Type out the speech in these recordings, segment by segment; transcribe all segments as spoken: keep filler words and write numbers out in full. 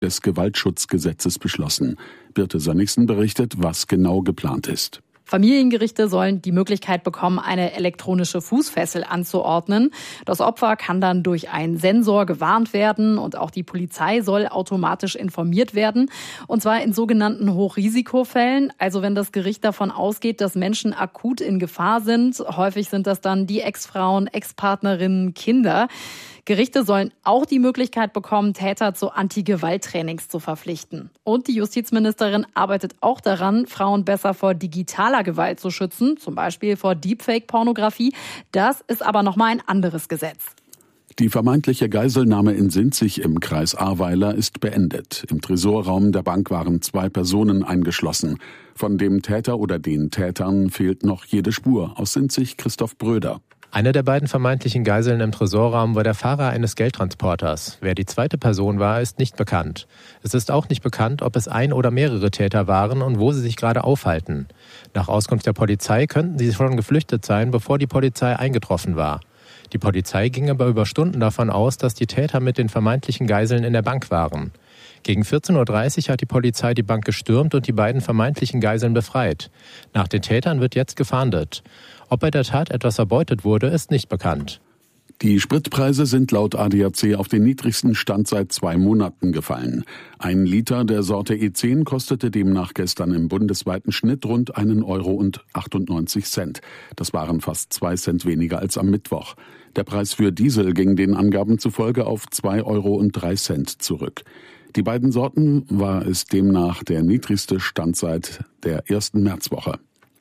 des Gewaltschutzgesetzes beschlossen. Birte Sönnigsen berichtet, was genau geplant ist. Familiengerichte sollen die Möglichkeit bekommen, eine elektronische Fußfessel anzuordnen. Das Opfer kann dann durch einen Sensor gewarnt werden und auch die Polizei soll automatisch informiert werden. Und zwar in sogenannten Hochrisikofällen, also wenn das Gericht davon ausgeht, dass Menschen akut in Gefahr sind. Häufig sind das dann die Ex-Frauen, Ex-Partnerinnen, Kinder. Gerichte sollen auch die Möglichkeit bekommen, Täter zu Anti-Gewalt-Trainings zu verpflichten. Und die Justizministerin arbeitet auch daran, Frauen besser vor digitaler Gewalt zu schützen, zum Beispiel vor Deepfake-Pornografie. Das ist aber nochmal ein anderes Gesetz. Die vermeintliche Geiselnahme in Sinzig im Kreis Ahrweiler ist beendet. Im Tresorraum der Bank waren zwei Personen eingeschlossen. Von dem Täter oder den Tätern fehlt noch jede Spur. Aus Sinzig Christoph Bröder. Eine der beiden vermeintlichen Geiseln im Tresorraum war der Fahrer eines Geldtransporters. Wer die zweite Person war, ist nicht bekannt. Es ist auch nicht bekannt, ob es ein oder mehrere Täter waren und wo sie sich gerade aufhalten. Nach Auskunft der Polizei könnten sie schon geflüchtet sein, bevor die Polizei eingetroffen war. Die Polizei ging aber über Stunden davon aus, dass die Täter mit den vermeintlichen Geiseln in der Bank waren. Gegen vierzehn Uhr dreißig hat die Polizei die Bank gestürmt und die beiden vermeintlichen Geiseln befreit. Nach den Tätern wird jetzt gefahndet. Ob bei der Tat etwas erbeutet wurde, ist nicht bekannt. Die Spritpreise sind laut A D A C auf den niedrigsten Stand seit zwei Monaten gefallen. Ein Liter der Sorte E zehn kostete demnach gestern im bundesweiten Schnitt rund einen Euro und achtundneunzig Cent. Das waren fast zwei Cent weniger als am Mittwoch. Der Preis für Diesel ging den Angaben zufolge auf zwei Euro und drei Cent zurück. Die beiden Sorten war es demnach der niedrigste Stand seit der ersten Märzwoche.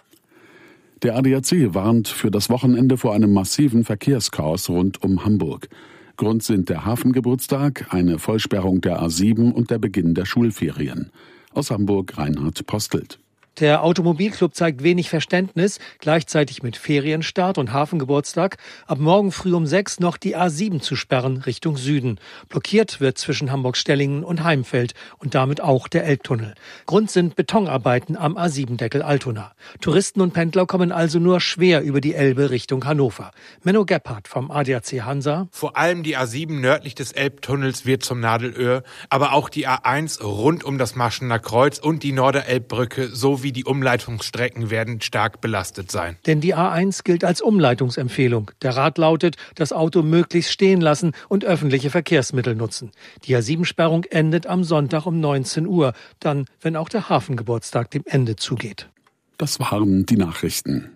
Der A D A C warnt für das Wochenende vor einem massiven Verkehrschaos rund um Hamburg. Grund sind der Hafengeburtstag, eine Vollsperrung der A sieben und der Beginn der Schulferien. Aus Hamburg Reinhard Postelt. Der Automobilclub zeigt wenig Verständnis, gleichzeitig mit Ferienstart und Hafengeburtstag ab morgen früh um sechs noch die A sieben zu sperren Richtung Süden. Blockiert wird zwischen Hamburg-Stellingen und Heimfeld und damit auch der Elbtunnel. Grund sind Betonarbeiten am A sieben Deckel Altona. Touristen und Pendler kommen also nur schwer über die Elbe Richtung Hannover. Menno Gebhardt vom A D A C Hansa. Vor allem die A sieben nördlich des Elbtunnels wird zum Nadelöhr, aber auch die A eins rund um das Maschener Kreuz und die Norderelbbrücke sowie die Umleitungsstrecken werden stark belastet sein. Denn die A eins gilt als Umleitungsempfehlung. Der Rat lautet, das Auto möglichst stehen lassen und öffentliche Verkehrsmittel nutzen. Die A sieben Sperrung endet am Sonntag um neunzehn Uhr, dann, wenn auch der Hafengeburtstag dem Ende zugeht. Das waren die Nachrichten.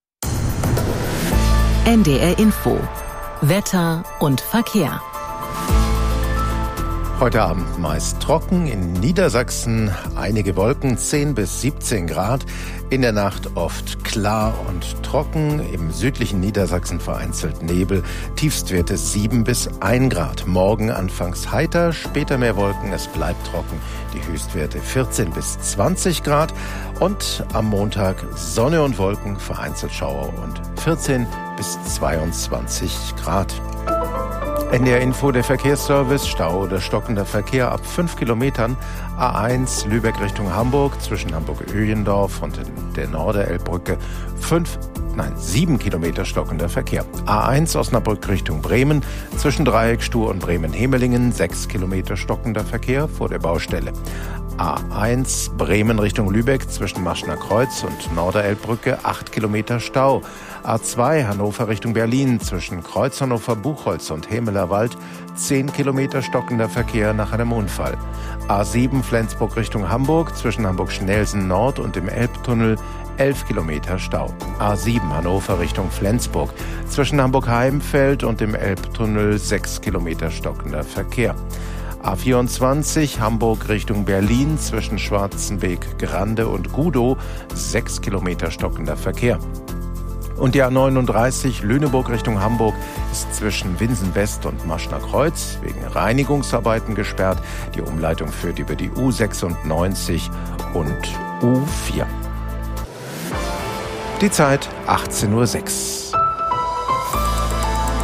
N D R Info. Wetter und Verkehr. Heute Abend meist trocken, in Niedersachsen einige Wolken, zehn bis siebzehn Grad. In der Nacht oft klar und trocken, im südlichen Niedersachsen vereinzelt Nebel, Tiefstwerte sieben bis ein Grad. Morgen anfangs heiter, später mehr Wolken, es bleibt trocken, die Höchstwerte vierzehn bis zwanzig Grad. Und am Montag Sonne und Wolken, vereinzelt Schauer und vierzehn bis zweiundzwanzig Grad. N D R Info, der Verkehrsservice, Stau oder stockender Verkehr ab fünf Kilometern. A eins Lübeck Richtung Hamburg zwischen Hamburg-Öhlendorf und der Norderelbbrücke. fünf, nein, sieben Kilometer stockender Verkehr. A eins Osnabrück Richtung Bremen zwischen Dreieckstuhl und Bremen-Hemelingen. sechs Kilometer stockender Verkehr vor der Baustelle. A eins Bremen Richtung Lübeck zwischen Maschener Kreuz und Norderelbbrücke. acht Kilometer Stau. A zwei Hannover Richtung Berlin zwischen Kreuz Hannover Buchholz und Hemelerwald. zehn Kilometer stockender Verkehr nach einem Unfall. A sieben Flensburg Richtung Hamburg zwischen Hamburg-Schnelsen Nord und dem Elbtunnel. elf Kilometer Stau. A sieben Hannover Richtung Flensburg zwischen Hamburg-Heimfeld und dem Elbtunnel. sechs Kilometer stockender Verkehr. A vierundzwanzig Hamburg Richtung Berlin zwischen Schwarzenbeek, Grande und Gudow. sechs Kilometer stockender Verkehr. Und die A neununddreißig Lüneburg Richtung Hamburg ist zwischen Winsen West und Maschener Kreuz wegen Reinigungsarbeiten gesperrt. Die Umleitung führt über die U sechsundneunzig und U vier. Die Zeit achtzehn Uhr sechs.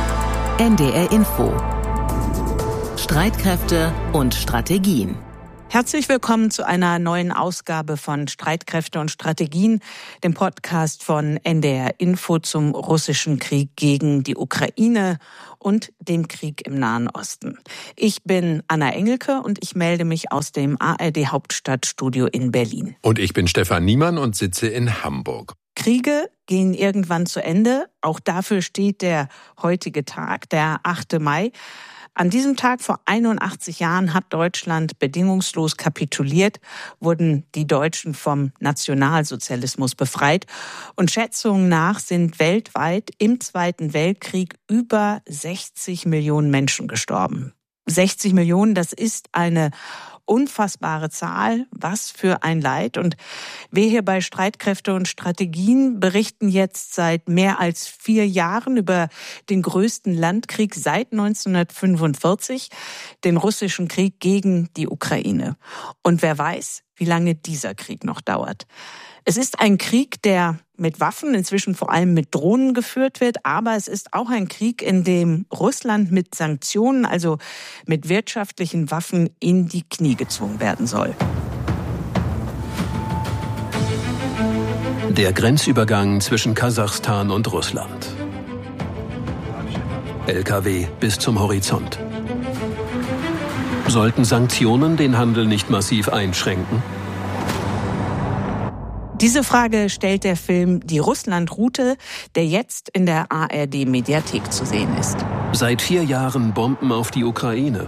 N D R Info. Streitkräfte und Strategien. Herzlich willkommen zu einer neuen Ausgabe von Streitkräfte und Strategien, dem Podcast von N D R Info zum russischen Krieg gegen die Ukraine und dem Krieg im Nahen Osten. Ich bin Anna Engelke und ich melde mich aus dem A R D Hauptstadtstudio in Berlin. Und ich bin Stefan Niemann und sitze in Hamburg. Kriege gehen irgendwann zu Ende. Auch dafür steht der heutige Tag, der achte Mai. An diesem Tag vor einundachtzig Jahren hat Deutschland bedingungslos kapituliert, wurden die Deutschen vom Nationalsozialismus befreit. Und Schätzungen nach sind weltweit im Zweiten Weltkrieg über sechzig Millionen Menschen gestorben. sechzig Millionen, das ist eine unfassbare Zahl, was für ein Leid. Und wir hier bei Streitkräfte und Strategien berichten jetzt seit mehr als vier Jahren über den größten Landkrieg seit neunzehnhundertfünfundvierzig, den russischen Krieg gegen die Ukraine. Und wer weiß, wie lange dieser Krieg noch dauert. Es ist ein Krieg, der mit Waffen, inzwischen vor allem mit Drohnen geführt wird, aber es ist auch ein Krieg, in dem Russland mit Sanktionen, also mit wirtschaftlichen Waffen, in die Knie gezwungen werden soll. Der Grenzübergang zwischen Kasachstan und Russland. L K W bis zum Horizont. Sollten Sanktionen den Handel nicht massiv einschränken? Diese Frage stellt der Film Die Russland-Route, der jetzt in der A R D-Mediathek zu sehen ist. Seit vier Jahren Bomben auf die Ukraine.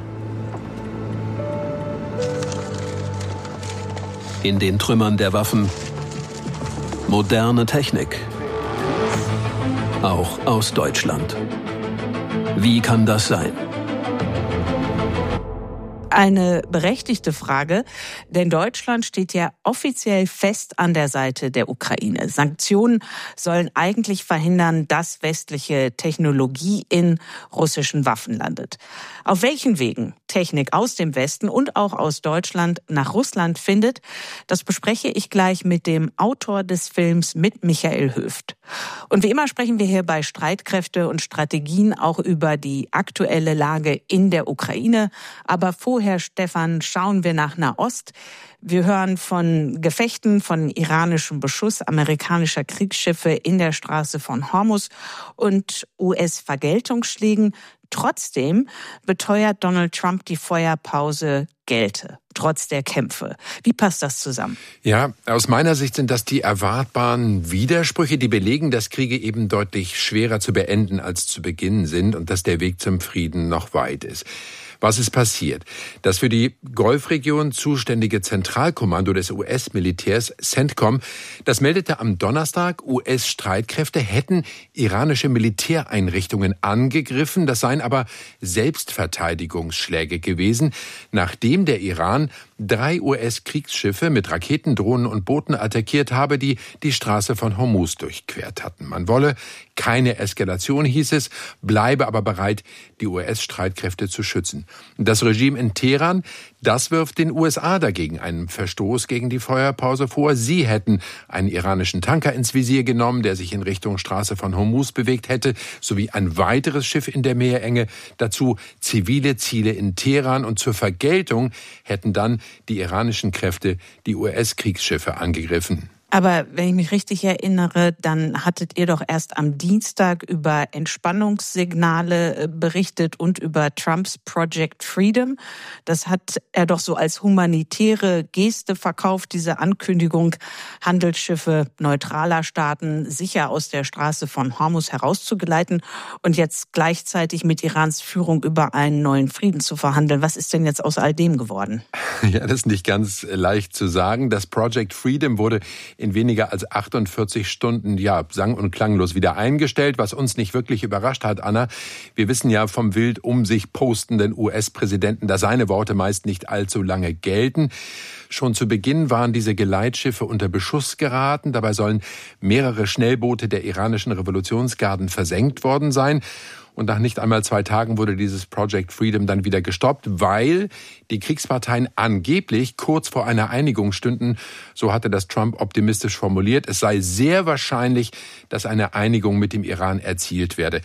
In den Trümmern der Waffen moderne Technik. Auch aus Deutschland. Wie kann das sein? Eine berechtigte Frage, denn Deutschland steht ja offiziell fest an der Seite der Ukraine. Sanktionen sollen eigentlich verhindern, dass westliche Technologie in russischen Waffen landet. Auf welchen Wegen Technik aus dem Westen und auch aus Deutschland nach Russland findet, das bespreche ich gleich mit dem Autor des Films, mit Michael Höft. Und wie immer sprechen wir hier bei Streitkräfte und Strategien auch über die aktuelle Lage in der Ukraine. Aber vorher, Stefan, schauen wir nach Nahost. Wir hören von Gefechten, von iranischem Beschuss amerikanischer Kriegsschiffe in der Straße von Hormuz und U S-Vergeltungsschlägen. Trotzdem beteuert Donald Trump, die Feuerpause gelte, trotz der Kämpfe. Wie passt das zusammen? Ja, aus meiner Sicht sind das die erwartbaren Widersprüche, die belegen, dass Kriege eben deutlich schwerer zu beenden als zu beginnen sind und dass der Weg zum Frieden noch weit ist. Was ist passiert? Das für die Golfregion zuständige Zentralkommando des U S-Militärs, CENTCOM, das meldete am Donnerstag, U S-Streitkräfte hätten iranische Militäreinrichtungen angegriffen. Das seien aber Selbstverteidigungsschläge gewesen, nachdem der Iran drei U S-Kriegsschiffe mit Raketen, Drohnen und Booten attackiert habe, die die Straße von Hormuz durchquert hatten. Man wolle keine Eskalation, hieß es, bleibe aber bereit, die U S-Streitkräfte zu schützen. Das Regime in Teheran, das wirft den U S A dagegen einen Verstoß gegen die Feuerpause vor. Sie hätten einen iranischen Tanker ins Visier genommen, der sich in Richtung Straße von Hormuz bewegt hätte, sowie ein weiteres Schiff in der Meerenge. Dazu zivile Ziele in Teheran und zur Vergeltung hätten dann die iranischen Kräfte die U S-Kriegsschiffe angegriffen. Aber wenn ich mich richtig erinnere, dann hattet ihr doch erst am Dienstag über Entspannungssignale berichtet und über Trumps Project Freedom. Das hat er doch so als humanitäre Geste verkauft, diese Ankündigung, Handelsschiffe neutraler Staaten sicher aus der Straße von Hormuz herauszugeleiten und jetzt gleichzeitig mit Irans Führung über einen neuen Frieden zu verhandeln. Was ist denn jetzt aus all dem geworden? Ja, das ist nicht ganz leicht zu sagen. Das Project Freedom wurde in weniger als achtundvierzig Stunden, ja, sang- und klanglos wieder eingestellt, was uns nicht wirklich überrascht hat, Anna. Wir wissen ja vom wild um sich postenden U S-Präsidenten, dass seine Worte meist nicht allzu lange gelten. Schon zu Beginn waren diese Geleitschiffe unter Beschuss geraten. Dabei sollen mehrere Schnellboote der iranischen Revolutionsgarden versenkt worden sein. Und nach nicht einmal zwei Tagen wurde dieses Project Freedom dann wieder gestoppt, weil die Kriegsparteien angeblich kurz vor einer Einigung stünden. So hatte das Trump optimistisch formuliert. Es sei sehr wahrscheinlich, dass eine Einigung mit dem Iran erzielt werde.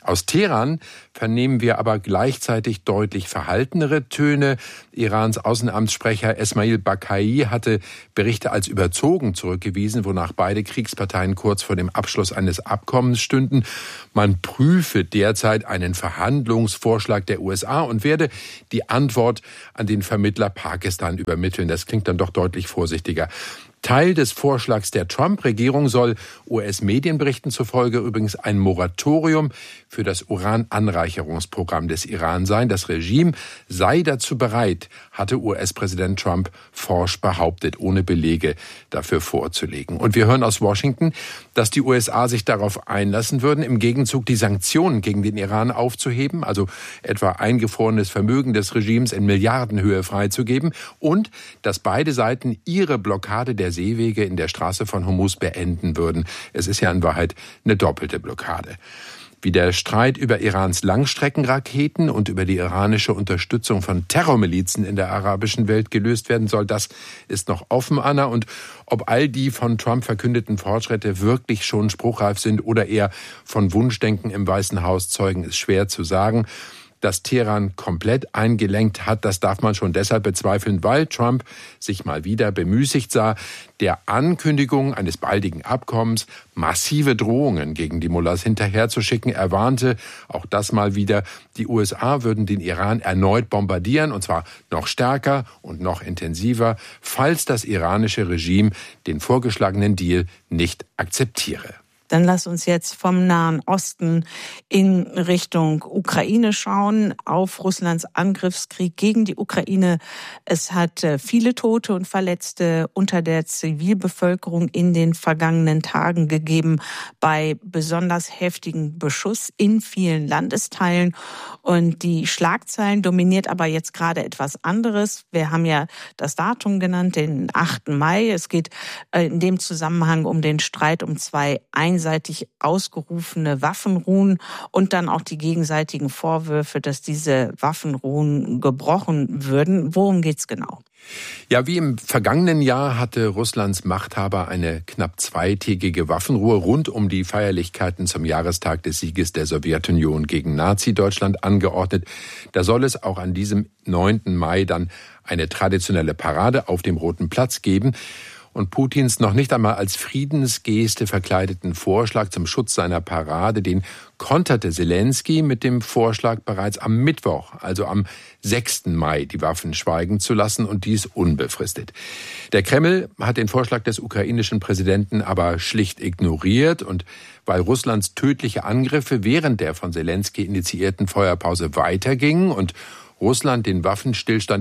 Aus Teheran vernehmen wir aber gleichzeitig deutlich verhaltenere Töne. Irans Außenamtssprecher Esmail Bakai hatte Berichte als überzogen zurückgewiesen, wonach beide Kriegsparteien kurz vor dem Abschluss eines Abkommens stünden. Man prüfe derzeit einen Verhandlungsvorschlag der U S A und werde die Antwort an den Vermittler Pakistan übermitteln. Das klingt dann doch deutlich vorsichtiger. Teil des Vorschlags der Trump-Regierung soll U S-Medienberichten zufolge übrigens ein Moratorium für das Urananreicherungsprogramm des Iran sein. Das Regime sei dazu bereit, hatte U S-Präsident Trump forsch behauptet, ohne Belege dafür vorzulegen. Und wir hören aus Washington, dass die U S A sich darauf einlassen würden, im Gegenzug die Sanktionen gegen den Iran aufzuheben, also etwa eingefrorenes Vermögen des Regimes in Milliardenhöhe freizugeben und dass beide Seiten ihre Blockade der Seewege in der Straße von Hormuz beenden würden. Es ist ja in Wahrheit eine doppelte Blockade. Wie der Streit über Irans Langstreckenraketen und über die iranische Unterstützung von Terrormilizen in der arabischen Welt gelöst werden soll, das ist noch offen, Anna. Und ob all die von Trump verkündeten Fortschritte wirklich schon spruchreif sind oder eher von Wunschdenken im Weißen Haus zeugen, ist schwer zu sagen. Dass Teheran komplett eingelenkt hat, das darf man schon deshalb bezweifeln, weil Trump sich mal wieder bemüßigt sah, der Ankündigung eines baldigen Abkommens massive Drohungen gegen die Mullahs hinterherzuschicken. Er warnte, auch das mal wieder, die U S A würden den Iran erneut bombardieren, und zwar noch stärker und noch intensiver, falls das iranische Regime den vorgeschlagenen Deal nicht akzeptiere. Dann lass uns jetzt vom Nahen Osten in Richtung Ukraine schauen, auf Russlands Angriffskrieg gegen die Ukraine. Es hat viele Tote und Verletzte unter der Zivilbevölkerung in den vergangenen Tagen gegeben, bei besonders heftigem Beschuss in vielen Landesteilen. Und die Schlagzeilen dominiert aber jetzt gerade etwas anderes. Wir haben ja das Datum genannt, den achten Mai. Es geht in dem Zusammenhang um den Streit um zwei einseitig ausgerufene Waffenruhen und dann auch die gegenseitigen Vorwürfe, dass diese Waffenruhen gebrochen würden. Worum geht's genau? Ja, wie im vergangenen Jahr hatte Russlands Machthaber eine knapp zweitägige Waffenruhe rund um die Feierlichkeiten zum Jahrestag des Sieges der Sowjetunion gegen Nazi-Deutschland angeordnet. Da soll es auch an diesem neunten Mai dann eine traditionelle Parade auf dem Roten Platz geben. Und Putins noch nicht einmal als Friedensgeste verkleideten Vorschlag zum Schutz seiner Parade, den konterte Selenskyj mit dem Vorschlag, bereits am Mittwoch, also am sechsten Mai, die Waffen schweigen zu lassen, und dies unbefristet. Der Kreml hat den Vorschlag des ukrainischen Präsidenten aber schlicht ignoriert, und weil Russlands tödliche Angriffe während der von Selenskyj initiierten Feuerpause weitergingen und Russland den Waffenstillstand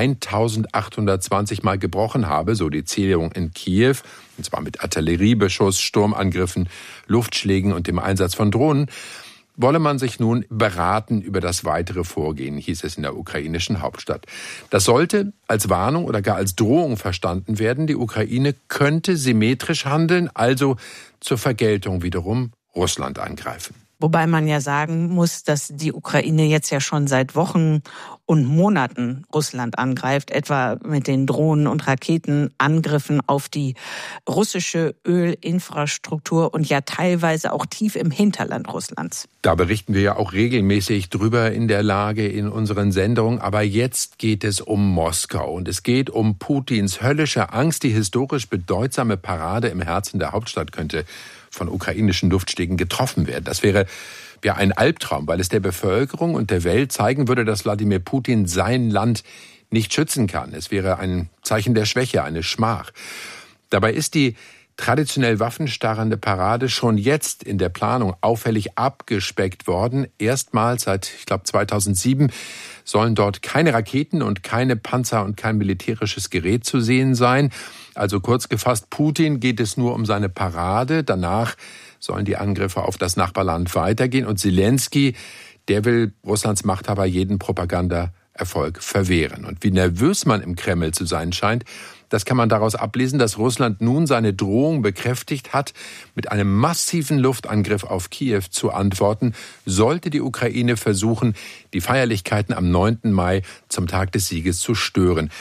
eintausendachthundertzwanzig Mal gebrochen habe, so die Zählung in Kiew, und zwar mit Artilleriebeschuss, Sturmangriffen, Luftschlägen und dem Einsatz von Drohnen, wolle man sich nun beraten über das weitere Vorgehen, hieß es in der ukrainischen Hauptstadt. Das sollte als Warnung oder gar als Drohung verstanden werden. Die Ukraine könnte symmetrisch handeln, also zur Vergeltung wiederum Russland angreifen. Wobei man ja sagen muss, dass die Ukraine jetzt ja schon seit Wochen und Monaten Russland angreift, etwa mit den Drohnen- und Raketenangriffen auf die russische Ölinfrastruktur und ja teilweise auch tief im Hinterland Russlands. Da berichten wir ja auch regelmäßig drüber in der Lage in unseren Sendungen. Aber jetzt geht es um Moskau und es geht um Putins höllische Angst. Die historisch bedeutsame Parade im Herzen der Hauptstadt könnte von ukrainischen Luftschlägen getroffen werden. Das wäre ja ein Albtraum, weil es der Bevölkerung und der Welt zeigen würde, dass Wladimir Putin sein Land nicht schützen kann. Es wäre ein Zeichen der Schwäche, eine Schmach. Dabei ist die traditionell waffenstarrende Parade schon jetzt in der Planung auffällig abgespeckt worden. Erstmals seit, ich glaube, zweitausendsieben sollen dort keine Raketen und keine Panzer und kein militärisches Gerät zu sehen sein. Also kurz gefasst, Putin geht es nur um seine Parade. Danach sollen die Angriffe auf das Nachbarland weitergehen. Und Selenskyj, der will Russlands Machthaber jeden Propagandaerfolg verwehren. Und wie nervös man im Kreml zu sein scheint, das kann man daraus ablesen, dass Russland nun seine Drohung bekräftigt hat, mit einem massiven Luftangriff auf Kiew zu antworten, sollte die Ukraine versuchen, die Feierlichkeiten am neunten Mai zum Tag des Sieges zu stören.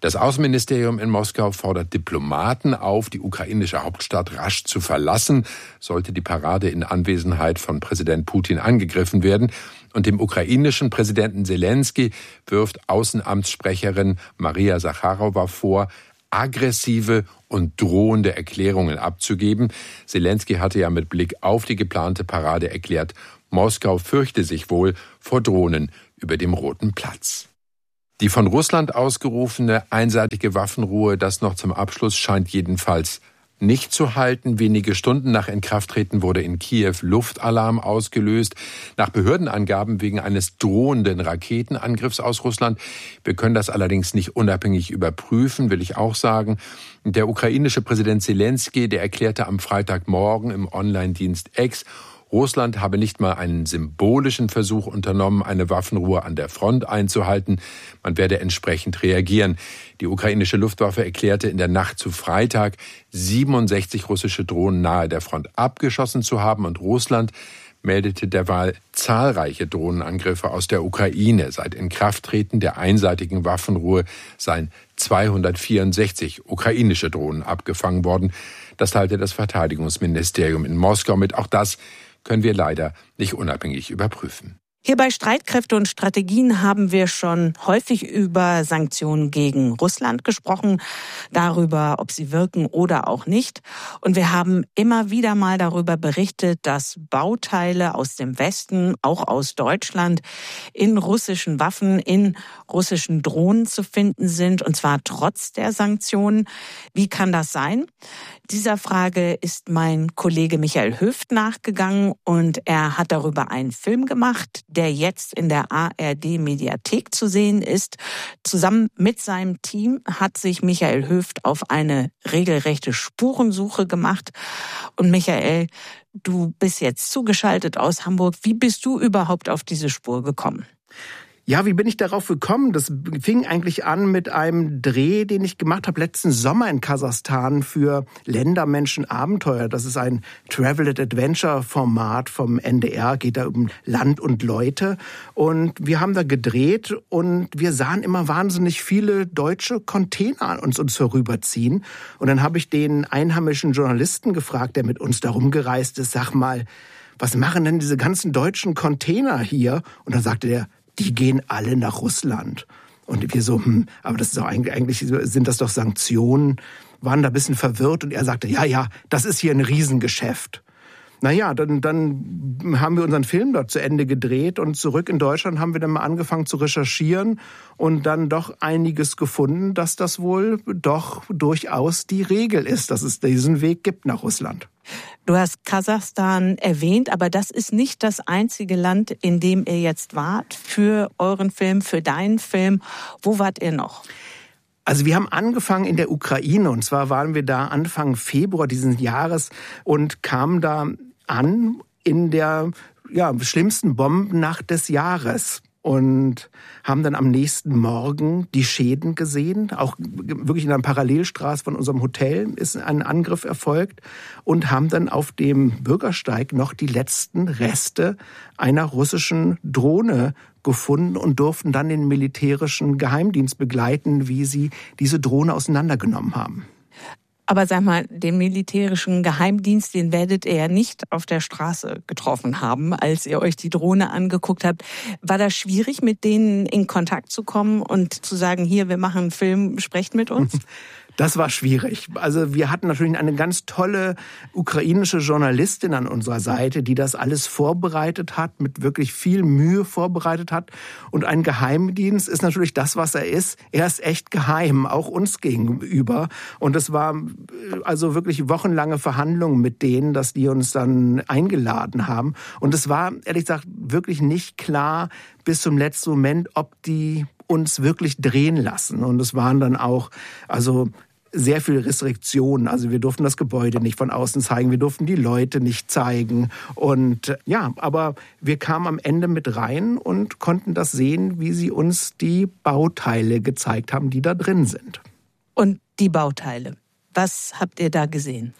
Das Außenministerium in Moskau fordert Diplomaten auf, die ukrainische Hauptstadt rasch zu verlassen, sollte die Parade in Anwesenheit von Präsident Putin angegriffen werden. Und dem ukrainischen Präsidenten Selenskyj wirft Außenamtssprecherin Maria Sacharowa vor, aggressive und drohende Erklärungen abzugeben. Selenskyj hatte ja mit Blick auf die geplante Parade erklärt, Moskau fürchte sich wohl vor Drohnen über dem Roten Platz. Die von Russland ausgerufene einseitige Waffenruhe, das noch zum Abschluss, scheint jedenfalls nicht zu halten. Wenige Stunden nach Inkrafttreten wurde in Kiew Luftalarm ausgelöst, nach Behördenangaben wegen eines drohenden Raketenangriffs aus Russland. Wir können das allerdings nicht unabhängig überprüfen, will ich auch sagen. Der ukrainische Präsident Selenskyj, der erklärte am Freitagmorgen im Online-Dienst X, Russland habe nicht mal einen symbolischen Versuch unternommen, eine Waffenruhe an der Front einzuhalten. Man werde entsprechend reagieren. Die ukrainische Luftwaffe erklärte in der Nacht zu Freitag, siebenundsechzig russische Drohnen nahe der Front abgeschossen zu haben. Und Russland meldete derweil zahlreiche Drohnenangriffe aus der Ukraine. Seit Inkrafttreten der einseitigen Waffenruhe seien zweihundertvierundsechzig ukrainische Drohnen abgefangen worden. Das teilte das Verteidigungsministerium in Moskau mit. Auch das können wir leider nicht unabhängig überprüfen. Hier bei Streitkräfte und Strategien haben wir schon häufig über Sanktionen gegen Russland gesprochen, darüber, ob sie wirken oder auch nicht. Und wir haben immer wieder mal darüber berichtet, dass Bauteile aus dem Westen, auch aus Deutschland, in russischen Waffen, in russischen Drohnen zu finden sind, und zwar trotz der Sanktionen. Wie kann das sein? Dieser Frage ist mein Kollege Michael Höft nachgegangen und er hat darüber einen Film gemacht, der jetzt in der A R D-Mediathek zu sehen ist. Zusammen mit seinem Team hat sich Michael Höft auf eine regelrechte Spurensuche gemacht. Und Michael, du bist jetzt zugeschaltet aus Hamburg. Wie bist du überhaupt auf diese Spur gekommen? Ja, wie bin ich darauf gekommen? Das fing eigentlich an mit einem Dreh, den ich gemacht habe letzten Sommer in Kasachstan für Länder, Menschen, Abenteuer. Das ist ein Travel and Adventure Format vom N D R, geht da um Land und Leute. Und wir haben da gedreht und wir sahen immer wahnsinnig viele deutsche Container an uns, uns vorüberziehen. Und dann habe ich den einheimischen Journalisten gefragt, der mit uns da rumgereist ist, sag mal, was machen denn diese ganzen deutschen Container hier? Und dann sagte der, die gehen alle nach Russland. Und wir so, hm, aber das ist doch eigentlich, eigentlich sind das doch Sanktionen, waren da ein bisschen verwirrt. Und er sagte, ja, ja, das ist hier ein Riesengeschäft. Naja, dann, dann haben wir unseren Film dort zu Ende gedreht und zurück in Deutschland haben wir dann mal angefangen zu recherchieren und dann doch einiges gefunden, dass das wohl doch durchaus die Regel ist, dass es diesen Weg gibt nach Russland. Du hast Kasachstan erwähnt, aber das ist nicht das einzige Land, in dem ihr jetzt wart für euren Film, für deinen Film. Wo wart ihr noch? Also wir haben angefangen in der Ukraine und zwar waren wir da Anfang Februar dieses Jahres und kamen da an in der ja, schlimmsten Bombennacht des Jahres. Und haben dann am nächsten Morgen die Schäden gesehen. Auch wirklich in einer Parallelstraße von unserem Hotel ist ein Angriff erfolgt. Und haben dann auf dem Bürgersteig noch die letzten Reste einer russischen Drohne gefunden und durften dann den militärischen Geheimdienst begleiten, wie sie diese Drohne auseinandergenommen haben. Aber sag mal, den militärischen Geheimdienst, den werdet ihr ja nicht auf der Straße getroffen haben, als ihr euch die Drohne angeguckt habt. War das schwierig, mit denen in Kontakt zu kommen und zu sagen, hier, wir machen einen Film, sprecht mit uns? Das war schwierig. Also wir hatten natürlich eine ganz tolle ukrainische Journalistin an unserer Seite, die das alles vorbereitet hat, mit wirklich viel Mühe vorbereitet hat. Und ein Geheimdienst ist natürlich das, was er ist. Er ist echt geheim, auch uns gegenüber. Und es war also wirklich wochenlange Verhandlungen mit denen, dass die uns dann eingeladen haben. Und es war, ehrlich gesagt, wirklich nicht klar bis zum letzten Moment, ob die uns wirklich drehen lassen. Und es waren dann auch also sehr viele Restriktionen. Also wir durften das Gebäude nicht von außen zeigen, wir durften die Leute nicht zeigen. Und ja, aber wir kamen am Ende mit rein und konnten das sehen, wie sie uns die Bauteile gezeigt haben, die da drin sind. Und die Bauteile, was habt ihr da gesehen?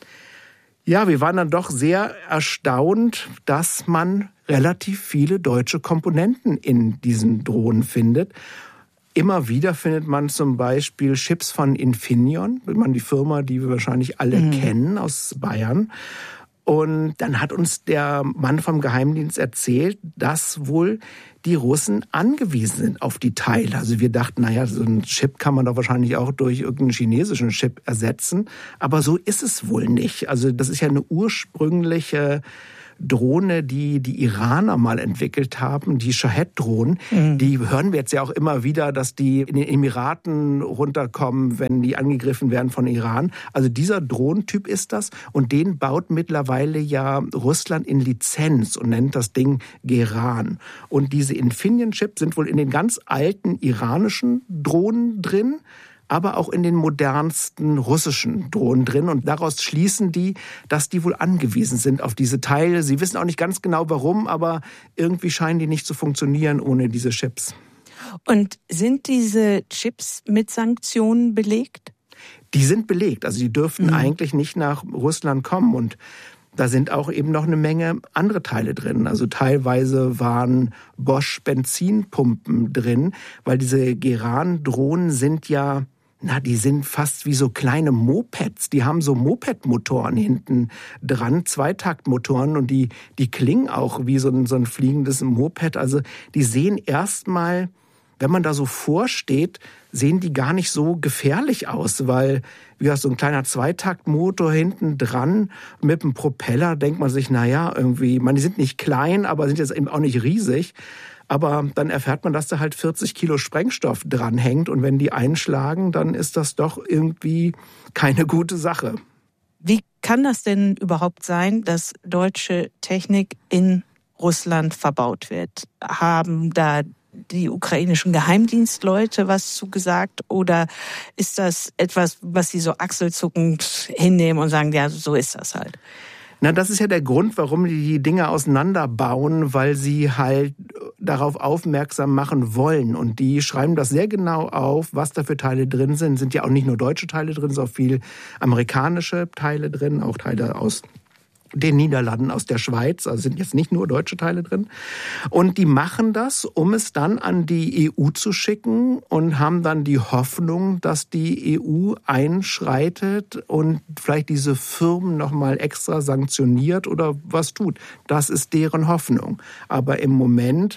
Ja, wir waren dann doch sehr erstaunt, dass man relativ viele deutsche Komponenten in diesen Drohnen findet. Immer wieder findet man zum Beispiel Chips von Infineon, man die Firma, die wir wahrscheinlich alle mhm. kennen aus Bayern. Und dann hat uns der Mann vom Geheimdienst erzählt, dass wohl die Russen angewiesen sind auf die Teile. Also wir dachten, naja, so ein Chip kann man doch wahrscheinlich auch durch irgendeinen chinesischen Chip ersetzen. Aber so ist es wohl nicht. Also das ist ja eine ursprüngliche Drohne, die die Iraner mal entwickelt haben, die Shahed-Drohnen, mhm. die hören wir jetzt ja auch immer wieder, dass die in den Emiraten runterkommen, wenn die angegriffen werden von Iran. Also dieser Drohnentyp ist das und den baut mittlerweile ja Russland in Lizenz und nennt das Ding Geran. Und diese Infineon-Chips sind wohl in den ganz alten iranischen Drohnen drin, aber auch in den modernsten russischen Drohnen drin. Und daraus schließen die, dass die wohl angewiesen sind auf diese Teile. Sie wissen auch nicht ganz genau warum, aber irgendwie scheinen die nicht zu funktionieren ohne diese Chips. Und sind diese Chips mit Sanktionen belegt? Die sind belegt. Also die dürften mhm. eigentlich nicht nach Russland kommen. Und da sind auch eben noch eine Menge andere Teile drin. Also teilweise waren Bosch-Benzinpumpen drin, weil diese Geran-Drohnen sind ja Na, die sind fast wie so kleine Mopeds. Die haben so Moped-Motoren hinten dran, Zweitaktmotoren und die, die klingen auch wie so ein, so ein fliegendes Moped. Also die sehen erstmal, wenn man da so vorsteht, sehen die gar nicht so gefährlich aus, weil wie gesagt, so ein kleiner Zweitaktmotor hinten dran mit einem Propeller, denkt man sich, naja, irgendwie, man, die sind nicht klein, aber sind jetzt eben auch nicht riesig. Aber dann erfährt man, dass da halt vierzig Kilo Sprengstoff dranhängt. Und wenn die einschlagen, dann ist das doch irgendwie keine gute Sache. Wie kann das denn überhaupt sein, dass deutsche Technik in Russland verbaut wird? Haben da die ukrainischen Geheimdienstleute was zugesagt? Oder ist das etwas, was sie so achselzuckend hinnehmen und sagen, ja, so ist das halt? Na, das ist ja der Grund, warum die die Dinge auseinanderbauen, weil sie halt darauf aufmerksam machen wollen. Und die schreiben das sehr genau auf, was da für Teile drin sind. Sind ja auch nicht nur deutsche Teile drin, sondern auch viel amerikanische Teile drin, auch Teile aus den Niederlanden, aus der Schweiz, also sind jetzt nicht nur deutsche Teile drin. Und die machen das, um es dann an die E U zu schicken und haben dann die Hoffnung, dass die E U einschreitet und vielleicht diese Firmen nochmal extra sanktioniert oder was tut. Das ist deren Hoffnung. Aber im Moment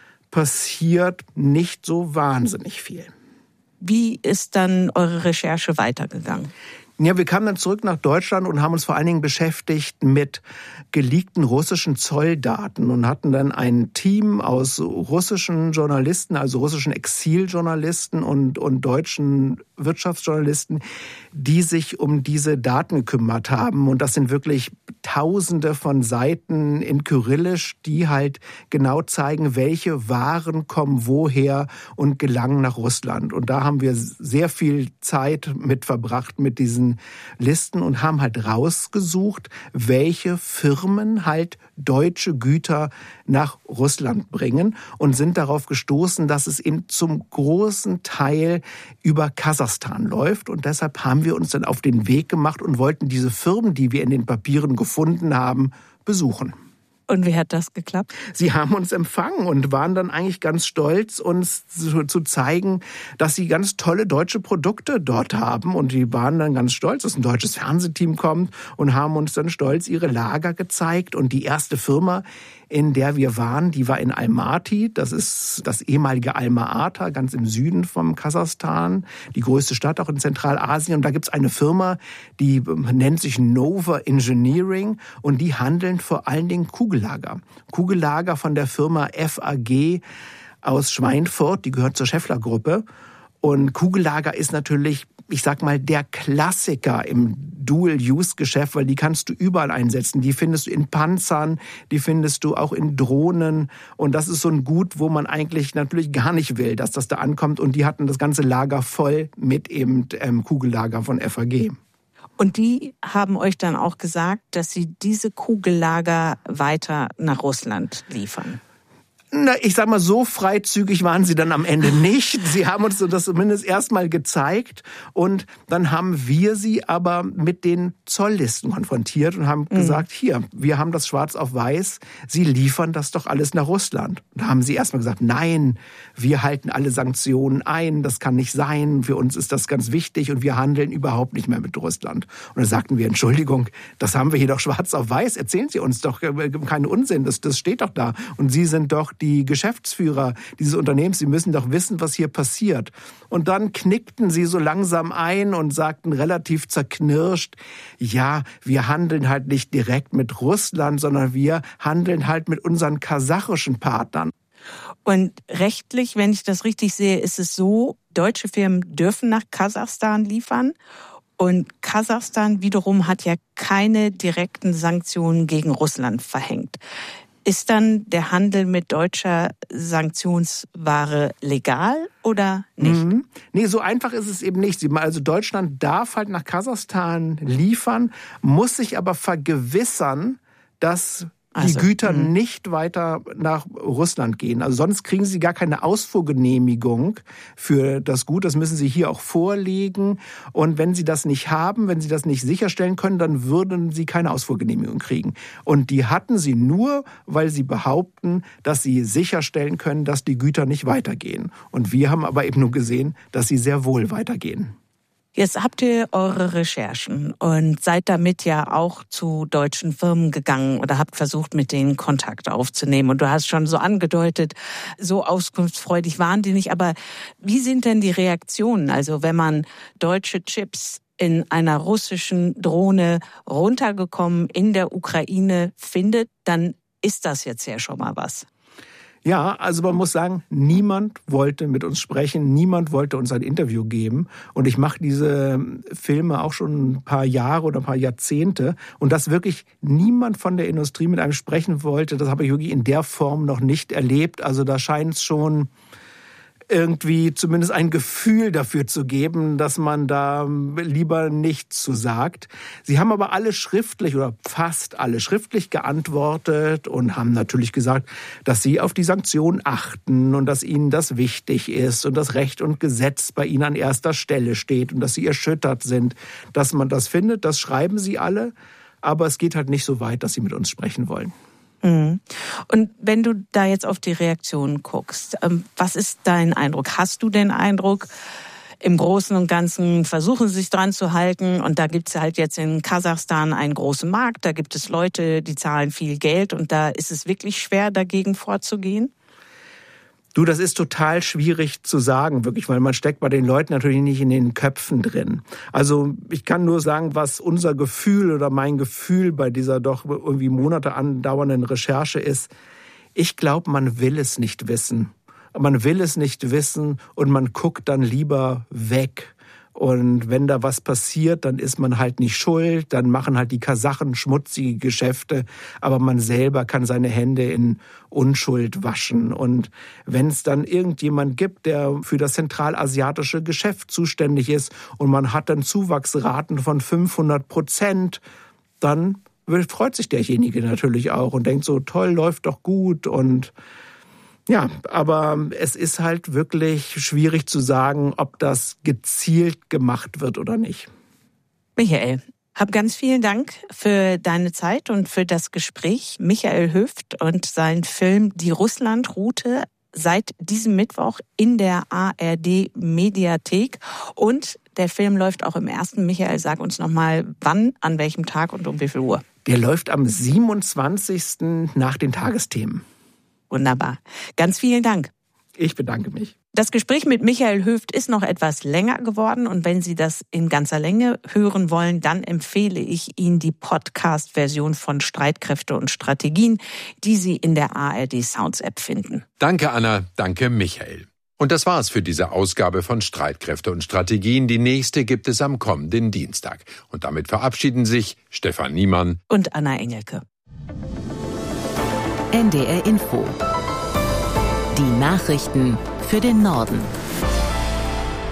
passiert nicht so wahnsinnig viel. Wie ist dann eure Recherche weitergegangen? Ja, wir kamen dann zurück nach Deutschland und haben uns vor allen Dingen beschäftigt mit geleakten russischen Zolldaten und hatten dann ein Team aus russischen Journalisten, also russischen Exiljournalisten und, und deutschen Wirtschaftsjournalisten, die sich um diese Daten gekümmert haben. Und das sind wirklich Tausende von Seiten in Kyrillisch, die halt genau zeigen, welche Waren kommen woher und gelangen nach Russland. Und da haben wir sehr viel Zeit mit verbracht mit diesen Listen und haben halt rausgesucht, welche Firmen halt deutsche Güter nach Russland bringen und sind darauf gestoßen, dass es eben zum großen Teil über Kasachstan läuft. Und deshalb haben wir uns dann auf den Weg gemacht und wollten diese Firmen, die wir in den Papieren gefunden haben, besuchen. Und wie hat das geklappt? Sie haben uns empfangen und waren dann eigentlich ganz stolz, uns zu, zu zeigen, dass sie ganz tolle deutsche Produkte dort haben. Und die waren dann ganz stolz, dass ein deutsches Fernsehteam kommt und haben uns dann stolz ihre Lager gezeigt. Und die erste Firma, in der wir waren, die war in Almaty. Das ist das ehemalige Alma-Ata, ganz im Süden vom Kasachstan. Die größte Stadt auch in Zentralasien. Und da gibt es eine Firma, die nennt sich Nova Engineering. Und die handeln vor allen Dingen Kugellager. Kugellager von der Firma F A G aus Schweinfurt. Die gehört zur Schaeffler-Gruppe. Und Kugellager ist natürlich, ich sag mal, der Klassiker im Dual-Use-Geschäft, weil die kannst du überall einsetzen. Die findest du in Panzern, die findest du auch in Drohnen. Und das ist so ein Gut, wo man eigentlich natürlich gar nicht will, dass das da ankommt. Und die hatten das ganze Lager voll mit eben ähm, Kugellager von F A G. Und die haben euch dann auch gesagt, dass sie diese Kugellager weiter nach Russland liefern? Na, ich sag mal, so freizügig waren sie dann am Ende nicht. Sie haben uns das zumindest erstmal gezeigt und dann haben wir sie aber mit den Zolllisten konfrontiert und haben mhm. gesagt, hier, wir haben das schwarz auf weiß, Sie liefern das doch alles nach Russland. Da haben sie erstmal gesagt, nein, wir halten alle Sanktionen ein, das kann nicht sein, für uns ist das ganz wichtig und wir handeln überhaupt nicht mehr mit Russland. Und dann sagten wir, Entschuldigung, das haben wir hier doch schwarz auf weiß, erzählen Sie uns doch keinen Unsinn, das, das steht doch da. Und Sie sind doch die Geschäftsführer dieses Unternehmens, Sie müssen doch wissen, was hier passiert. Und dann knickten sie so langsam ein und sagten relativ zerknirscht, ja, wir handeln halt nicht direkt mit Russland, sondern wir handeln halt mit unseren kasachischen Partnern. Und rechtlich, wenn ich das richtig sehe, ist es so, deutsche Firmen dürfen nach Kasachstan liefern. Und Kasachstan wiederum hat ja keine direkten Sanktionen gegen Russland verhängt. Ist dann der Handel mit deutscher Sanktionsware legal oder nicht? Mhm. Nee, so einfach ist es eben nicht. Also Deutschland darf halt nach Kasachstan liefern, muss sich aber vergewissern, dass die also, Güter mh. nicht weiter nach Russland gehen. Also sonst kriegen sie gar keine Ausfuhrgenehmigung für das Gut. Das müssen sie hier auch vorlegen. Und wenn sie das nicht haben, wenn sie das nicht sicherstellen können, dann würden sie keine Ausfuhrgenehmigung kriegen. Und die hatten sie nur, weil sie behaupten, dass sie sicherstellen können, dass die Güter nicht weitergehen. Und wir haben aber eben nur gesehen, dass sie sehr wohl weitergehen. Jetzt habt ihr eure Recherchen und seid damit ja auch zu deutschen Firmen gegangen oder habt versucht, mit denen Kontakt aufzunehmen. Und du hast schon so angedeutet, so auskunftsfreudig waren die nicht. Aber wie sind denn die Reaktionen? Also wenn man deutsche Chips in einer russischen Drohne runtergekommen in der Ukraine findet, dann ist das jetzt ja schon mal was. Ja, also man muss sagen, niemand wollte mit uns sprechen, niemand wollte uns ein Interview geben. Und ich mache diese Filme auch schon ein paar Jahre oder ein paar Jahrzehnte. Und dass wirklich niemand von der Industrie mit einem sprechen wollte, das habe ich wirklich in der Form noch nicht erlebt. Also da scheint es schon irgendwie zumindest ein Gefühl dafür zu geben, dass man da lieber nichts zu sagt. Sie haben aber alle schriftlich oder fast alle schriftlich geantwortet und haben natürlich gesagt, dass sie auf die Sanktionen achten und dass ihnen das wichtig ist und dass Recht und Gesetz bei ihnen an erster Stelle steht und dass sie erschüttert sind, dass man das findet. Das schreiben sie alle, aber es geht halt nicht so weit, dass sie mit uns sprechen wollen. Und wenn du da jetzt auf die Reaktionen guckst, was ist dein Eindruck? Hast du den Eindruck, im Großen und Ganzen versuchen sie sich dran zu halten und da gibt es halt jetzt in Kasachstan einen großen Markt, da gibt es Leute, die zahlen viel Geld und da ist es wirklich schwer, dagegen vorzugehen? Du, das ist total schwierig zu sagen, wirklich, weil man steckt bei den Leuten natürlich nicht in den Köpfen drin. Also ich kann nur sagen, was unser Gefühl oder mein Gefühl bei dieser doch irgendwie Monate andauernden Recherche ist. Ich glaube, man will es nicht wissen. Man will es nicht wissen und man guckt dann lieber weg. Und wenn da was passiert, dann ist man halt nicht schuld, dann machen halt die Kasachen schmutzige Geschäfte, aber man selber kann seine Hände in Unschuld waschen. Und wenn es dann irgendjemand gibt, der für das zentralasiatische Geschäft zuständig ist und man hat dann Zuwachsraten von fünfhundert Prozent, dann freut sich derjenige natürlich auch und denkt so, toll, läuft doch gut und ja, aber es ist halt wirklich schwierig zu sagen, ob das gezielt gemacht wird oder nicht. Michael, hab ganz vielen Dank für deine Zeit und für das Gespräch. Michael Hüft und sein Film Die Russland-Route seit diesem Mittwoch in der A R D-Mediathek. Und der Film läuft auch im ersten. Michael, sag uns nochmal, wann, an welchem Tag und um wie viel Uhr? Der läuft am siebenundzwanzigsten nach den Tagesthemen. Wunderbar. Ganz vielen Dank. Ich bedanke mich. Das Gespräch mit Michael Hüft ist noch etwas länger geworden und wenn Sie das in ganzer Länge hören wollen, dann empfehle ich Ihnen die Podcast-Version von Streitkräfte und Strategien, die Sie in der A R D Sounds App finden. Danke Anna, danke Michael. Und das war's für diese Ausgabe von Streitkräfte und Strategien. Die nächste gibt es am kommenden Dienstag. Und damit verabschieden sich Stefan Niemann und Anna Engelke. N D R Info. Die Nachrichten für den Norden.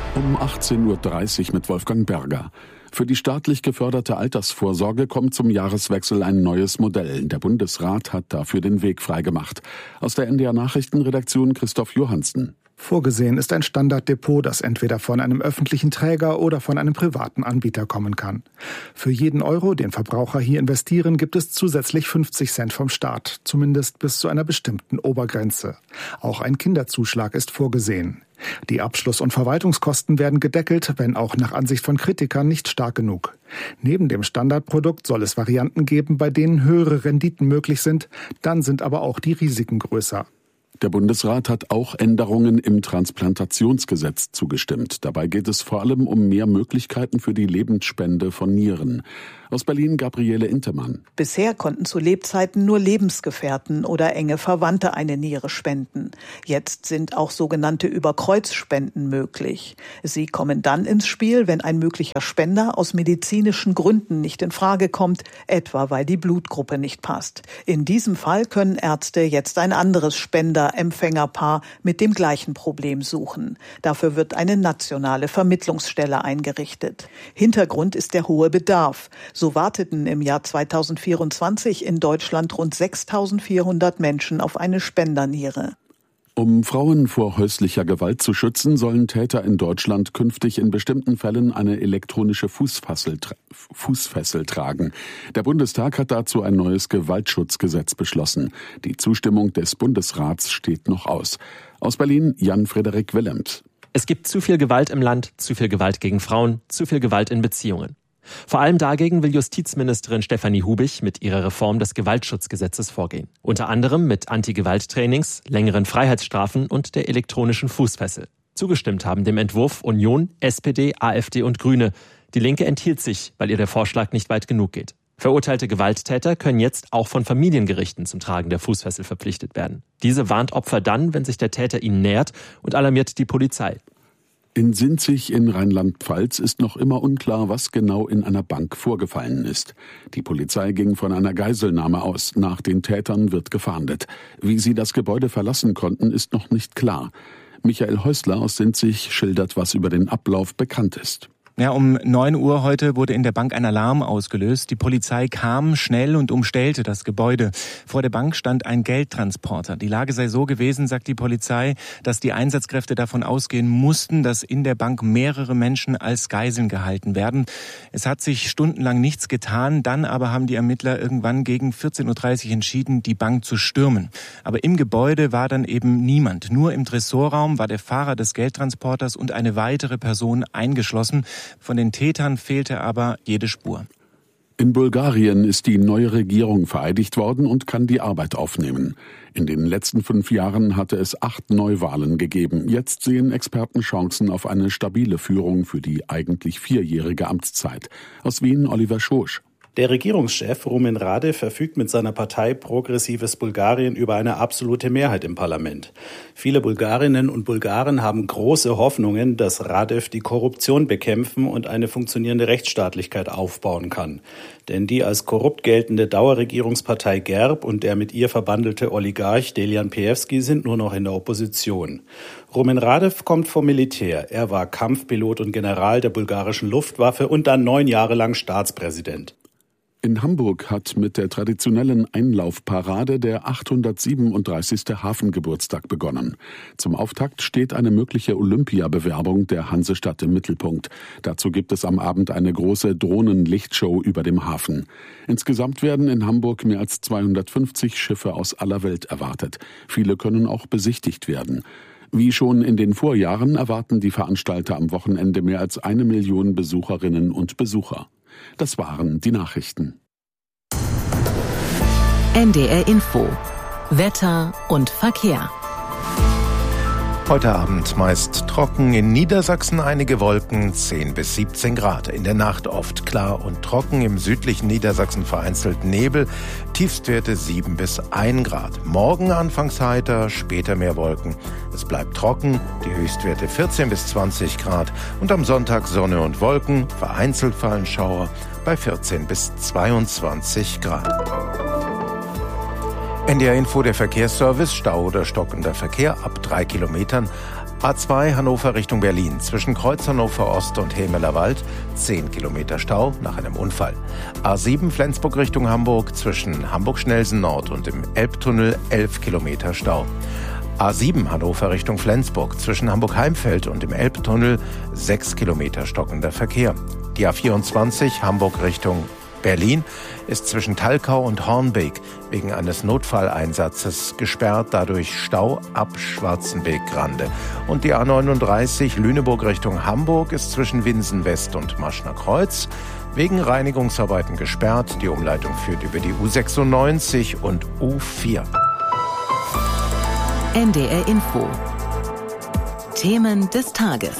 Um achtzehn Uhr dreißig mit Wolfgang Berger. Für die staatlich geförderte Altersvorsorge kommt zum Jahreswechsel ein neues Modell. Der Bundesrat hat dafür den Weg freigemacht. Aus der N D R-Nachrichtenredaktion Christoph Johansen. Vorgesehen ist ein Standarddepot, das entweder von einem öffentlichen Träger oder von einem privaten Anbieter kommen kann. Für jeden Euro, den Verbraucher hier investieren, gibt es zusätzlich fünfzig Cent vom Staat, zumindest bis zu einer bestimmten Obergrenze. Auch ein Kinderzuschlag ist vorgesehen. Die Abschluss- und Verwaltungskosten werden gedeckelt, wenn auch nach Ansicht von Kritikern nicht stark genug. Neben dem Standardprodukt soll es Varianten geben, bei denen höhere Renditen möglich sind, dann sind aber auch die Risiken größer. Der Bundesrat hat auch Änderungen im Transplantationsgesetz zugestimmt. Dabei geht es vor allem um mehr Möglichkeiten für die Lebensspende von Nieren. Aus Berlin Gabriele Intemann. Bisher konnten zu Lebzeiten nur Lebensgefährten oder enge Verwandte eine Niere spenden. Jetzt sind auch sogenannte Überkreuzspenden möglich. Sie kommen dann ins Spiel, wenn ein möglicher Spender aus medizinischen Gründen nicht in Frage kommt, etwa weil die Blutgruppe nicht passt. In diesem Fall können Ärzte jetzt ein anderes Spender-Empfängerpaar mit dem gleichen Problem suchen. Dafür wird eine nationale Vermittlungsstelle eingerichtet. Hintergrund ist der hohe Bedarf. So warteten im Jahr zweitausendvierundzwanzig in Deutschland rund sechstausendvierhundert Menschen auf eine Spenderniere. Um Frauen vor häuslicher Gewalt zu schützen, sollen Täter in Deutschland künftig in bestimmten Fällen eine elektronische Fußfessel, tra- Fußfessel tragen. Der Bundestag hat dazu ein neues Gewaltschutzgesetz beschlossen. Die Zustimmung des Bundesrats steht noch aus. Aus Berlin Jan-Frederik Willems. Es gibt zu viel Gewalt im Land, zu viel Gewalt gegen Frauen, zu viel Gewalt in Beziehungen. Vor allem dagegen will Justizministerin Stefanie Hubich mit ihrer Reform des Gewaltschutzgesetzes vorgehen. Unter anderem mit Anti-Gewalt-Trainings, längeren Freiheitsstrafen und der elektronischen Fußfessel. Zugestimmt haben dem Entwurf Union, S P D, AfD und Grüne. Die Linke enthielt sich, weil ihr der Vorschlag nicht weit genug geht. Verurteilte Gewalttäter können jetzt auch von Familiengerichten zum Tragen der Fußfessel verpflichtet werden. Diese warnt Opfer dann, wenn sich der Täter ihnen nähert, und alarmiert die Polizei. In Sinzig in Rheinland-Pfalz ist noch immer unklar, was genau in einer Bank vorgefallen ist. Die Polizei ging von einer Geiselnahme aus. Nach den Tätern wird gefahndet. Wie sie das Gebäude verlassen konnten, ist noch nicht klar. Michael Häusler aus Sinzig schildert, was über den Ablauf bekannt ist. Ja, um neun Uhr heute wurde in der Bank ein Alarm ausgelöst. Die Polizei kam schnell und umstellte das Gebäude. Vor der Bank stand ein Geldtransporter. Die Lage sei so gewesen, sagt die Polizei, dass die Einsatzkräfte davon ausgehen mussten, dass in der Bank mehrere Menschen als Geiseln gehalten werden. Es hat sich stundenlang nichts getan. Dann aber haben die Ermittler irgendwann gegen vierzehn Uhr dreißig entschieden, die Bank zu stürmen. Aber im Gebäude war dann eben niemand. Nur im Tresorraum war der Fahrer des Geldtransporters und eine weitere Person eingeschlossen. Von den Tätern fehlte aber jede Spur. In Bulgarien ist die neue Regierung vereidigt worden und kann die Arbeit aufnehmen. In den letzten fünf Jahren hatte es acht Neuwahlen gegeben. Jetzt sehen Experten Chancen auf eine stabile Führung für die eigentlich vierjährige Amtszeit. Aus Wien Oliver Schosch. Der Regierungschef Rumen Radev verfügt mit seiner Partei Progressives Bulgarien über eine absolute Mehrheit im Parlament. Viele Bulgarinnen und Bulgaren haben große Hoffnungen, dass Radev die Korruption bekämpfen und eine funktionierende Rechtsstaatlichkeit aufbauen kann. Denn die als korrupt geltende Dauerregierungspartei GERB und der mit ihr verbandelte Oligarch Delian Peevski sind nur noch in der Opposition. Rumen Radev kommt vom Militär. Er war Kampfpilot und General der bulgarischen Luftwaffe und dann neun Jahre lang Staatspräsident. In Hamburg hat mit der traditionellen Einlaufparade der achthundertsiebenunddreißigste Hafengeburtstag begonnen. Zum Auftakt steht eine mögliche Olympiabewerbung der Hansestadt im Mittelpunkt. Dazu gibt es am Abend eine große Drohnenlichtshow über dem Hafen. Insgesamt werden in Hamburg mehr als zweihundertfünfzig Schiffe aus aller Welt erwartet. Viele können auch besichtigt werden. Wie schon in den Vorjahren erwarten die Veranstalter am Wochenende mehr als eine Million Besucherinnen und Besucher. Das waren die Nachrichten. N D R Info. Wetter und Verkehr. Heute Abend meist trocken, in Niedersachsen einige Wolken, zehn bis siebzehn Grad. In der Nacht oft klar und trocken, im südlichen Niedersachsen vereinzelt Nebel, Tiefstwerte sieben bis ein Grad. Morgen anfangs heiter, später mehr Wolken. Es bleibt trocken, die Höchstwerte vierzehn bis zwanzig Grad. Und am Sonntag Sonne und Wolken, vereinzelt fallen Schauer bei vierzehn bis zweiundzwanzig Grad. N D R Info, der Verkehrsservice, Stau oder stockender Verkehr ab drei Kilometern A zwei Hannover Richtung Berlin, zwischen Kreuz Hannover Ost und Hemeler Wald, zehn Kilometer Stau nach einem Unfall. A sieben Flensburg Richtung Hamburg, zwischen Hamburg-Schnellsen Nord und dem Elbtunnel, elf Kilometer Stau. A sieben Hannover Richtung Flensburg, zwischen Hamburg-Heimfeld und dem Elbtunnel, sechs Kilometer stockender Verkehr. Die A vierundzwanzig Hamburg Richtung Berlin ist zwischen Talkau und Hornbeek wegen eines Notfalleinsatzes gesperrt, dadurch Stau ab Schwarzenbeek-Grande. Und die A neununddreißig Lüneburg Richtung Hamburg ist zwischen Winsen West und Maschner Kreuz wegen Reinigungsarbeiten gesperrt. Die Umleitung führt über die U sechsundneunzig und U vier. N D R Info. Themen des Tages.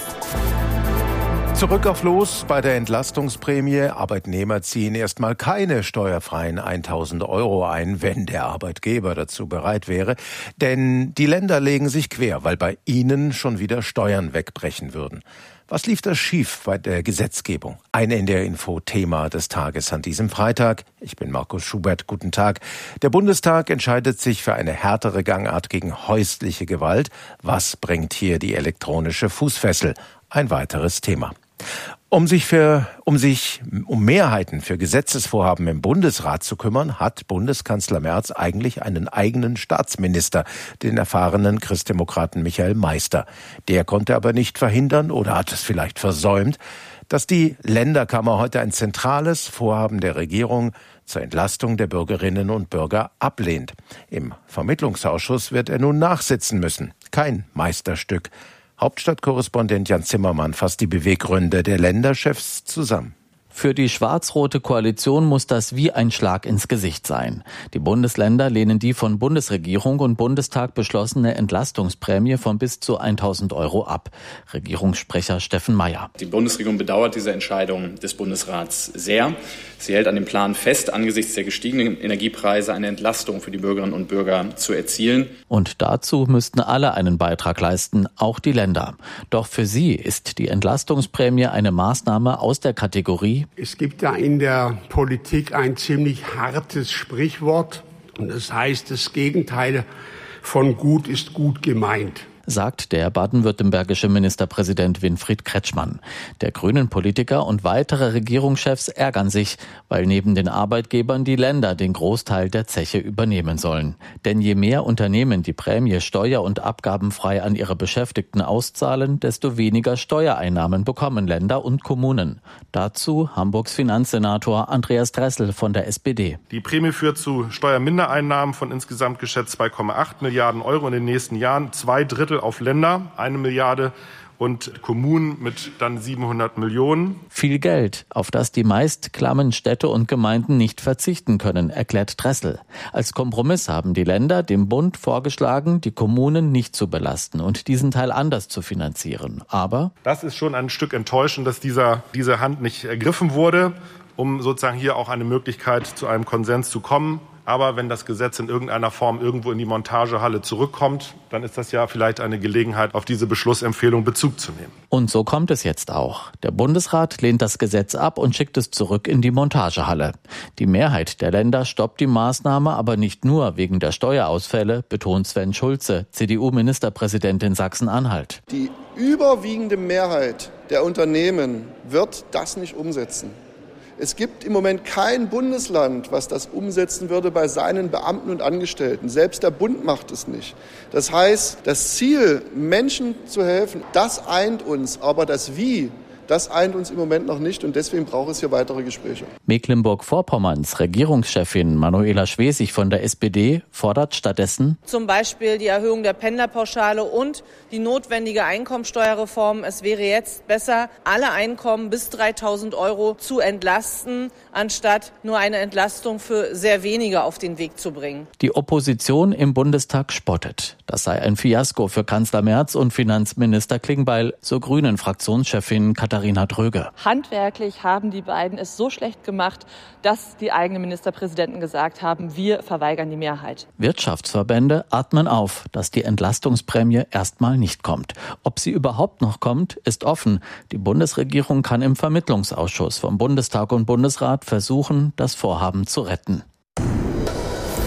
Zurück auf Los bei der Entlastungsprämie. Arbeitnehmer ziehen erstmal keine steuerfreien tausend Euro ein, wenn der Arbeitgeber dazu bereit wäre. Denn die Länder legen sich quer, weil bei ihnen schon wieder Steuern wegbrechen würden. Was lief da schief bei der Gesetzgebung? Ein N D R-Info-Thema des Tages an diesem Freitag. Ich bin Markus Schubert. Guten Tag. Der Bundestag entscheidet sich für eine härtere Gangart gegen häusliche Gewalt. Was bringt hier die elektronische Fußfessel? Ein weiteres Thema. Um sich für, um sich um Mehrheiten für Gesetzesvorhaben im Bundesrat zu kümmern, hat Bundeskanzler Merz eigentlich einen eigenen Staatsminister, den erfahrenen Christdemokraten Michael Meister. Der konnte aber nicht verhindern oder hat es vielleicht versäumt, dass die Länderkammer heute ein zentrales Vorhaben der Regierung zur Entlastung der Bürgerinnen und Bürger ablehnt. Im Vermittlungsausschuss wird er nun nachsitzen müssen. Kein Meisterstück. Hauptstadtkorrespondent Jan Zimmermann fasst die Beweggründe der Länderchefs zusammen. Für die schwarz-rote Koalition muss das wie ein Schlag ins Gesicht sein. Die Bundesländer lehnen die von Bundesregierung und Bundestag beschlossene Entlastungsprämie von bis zu tausend Euro ab. Regierungssprecher Steffen Mayer. Die Bundesregierung bedauert diese Entscheidung des Bundesrats sehr. Sie hält an dem Plan fest, angesichts der gestiegenen Energiepreise eine Entlastung für die Bürgerinnen und Bürger zu erzielen. Und dazu müssten alle einen Beitrag leisten, auch die Länder. Doch für sie ist die Entlastungsprämie eine Maßnahme aus der Kategorie: Es gibt da in der Politik ein ziemlich hartes Sprichwort. Und das heißt, das Gegenteil von gut ist gut gemeint, sagt der baden-württembergische Ministerpräsident Winfried Kretschmann. Der Grünen-Politiker und weitere Regierungschefs ärgern sich, weil neben den Arbeitgebern die Länder den Großteil der Zeche übernehmen sollen. Denn je mehr Unternehmen die Prämie steuer- und abgabenfrei an ihre Beschäftigten auszahlen, desto weniger Steuereinnahmen bekommen Länder und Kommunen. Dazu Hamburgs Finanzsenator Andreas Dressel von der S P D. Die Prämie führt zu Steuermindereinnahmen von insgesamt geschätzt zwei Komma acht Milliarden Euro in den nächsten Jahren. Zwei Drittel auf Länder, eine Milliarde, und Kommunen mit dann siebenhundert Millionen. Viel Geld, auf das die meist klammen Städte und Gemeinden nicht verzichten können, erklärt Dressel. Als Kompromiss haben die Länder dem Bund vorgeschlagen, die Kommunen nicht zu belasten und diesen Teil anders zu finanzieren. Aber das ist schon ein Stück enttäuschend, dass dieser, diese Hand nicht ergriffen wurde, um sozusagen hier auch eine Möglichkeit zu einem Konsens zu kommen. Aber wenn das Gesetz in irgendeiner Form irgendwo in die Montagehalle zurückkommt, dann ist das ja vielleicht eine Gelegenheit, auf diese Beschlussempfehlung Bezug zu nehmen. Und so kommt es jetzt auch. Der Bundesrat lehnt das Gesetz ab und schickt es zurück in die Montagehalle. Die Mehrheit der Länder stoppt die Maßnahme aber nicht nur wegen der Steuerausfälle, betont Sven Schulze, C D U-Ministerpräsident in Sachsen-Anhalt. Die überwiegende Mehrheit der Unternehmen wird das nicht umsetzen. Es gibt im Moment kein Bundesland, was das umsetzen würde bei seinen Beamten und Angestellten. Selbst der Bund macht es nicht. Das heißt, das Ziel, Menschen zu helfen, das eint uns. Aber das Wie, das eint uns im Moment noch nicht. Und deswegen braucht es hier weitere Gespräche. Mecklenburg-Vorpommerns Regierungschefin Manuela Schwesig von der S P D fordert stattdessen zum Beispiel die Erhöhung der Pendlerpauschale und die notwendige Einkommensteuerreform. Es wäre jetzt besser, alle Einkommen bis dreitausend Euro zu entlasten, anstatt nur eine Entlastung für sehr wenige auf den Weg zu bringen. Die Opposition im Bundestag spottet. Das sei ein Fiasko für Kanzler Merz und Finanzminister Klingbeil, so Grünen-Fraktionschefin Katharina Dröge. Handwerklich haben die beiden es so schlecht gemacht, dass die eigenen Ministerpräsidenten gesagt haben, wir verweigern die Mehrheit. Wirtschaftsverbände atmen auf, dass die Entlastungsprämie erstmal nicht kommt. Ob sie überhaupt noch kommt, ist offen. Die Bundesregierung kann im Vermittlungsausschuss vom Bundestag und Bundesrat versuchen, das Vorhaben zu retten.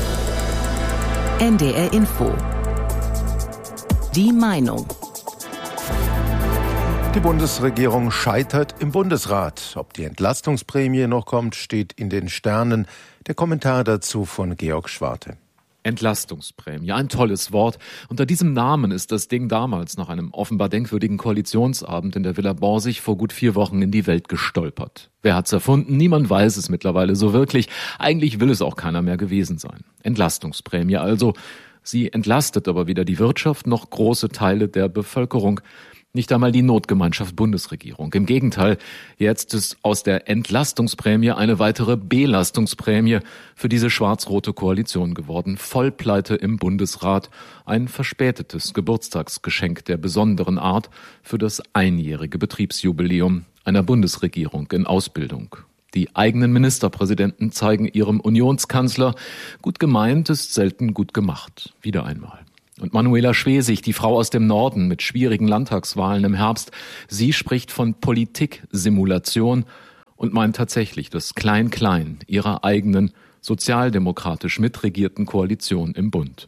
N D R Info. Die Meinung. Die Bundesregierung scheitert im Bundesrat. Ob die Entlastungsprämie noch kommt, steht in den Sternen. Der Kommentar dazu von Georg Schwarte. Entlastungsprämie, ein tolles Wort. Unter diesem Namen ist das Ding damals nach einem offenbar denkwürdigen Koalitionsabend in der Villa Borsig vor gut vier Wochen in die Welt gestolpert. Wer hat's erfunden? Niemand weiß es mittlerweile so wirklich. Eigentlich will es auch keiner mehr gewesen sein. Entlastungsprämie also. Sie entlastet aber weder die Wirtschaft noch große Teile der Bevölkerung. Nicht einmal die Notgemeinschaft Bundesregierung. Im Gegenteil, jetzt ist aus der Entlastungsprämie eine weitere Belastungsprämie für diese schwarz-rote Koalition geworden. Vollpleite im Bundesrat. Ein verspätetes Geburtstagsgeschenk der besonderen Art für das einjährige Betriebsjubiläum einer Bundesregierung in Ausbildung. Die eigenen Ministerpräsidenten zeigen ihrem Unionskanzler, gut gemeint ist selten gut gemacht. Wieder einmal. Und Manuela Schwesig, die Frau aus dem Norden mit schwierigen Landtagswahlen im Herbst, sie spricht von Politiksimulation und meint tatsächlich das Klein-Klein ihrer eigenen sozialdemokratisch mitregierten Koalition im Bund.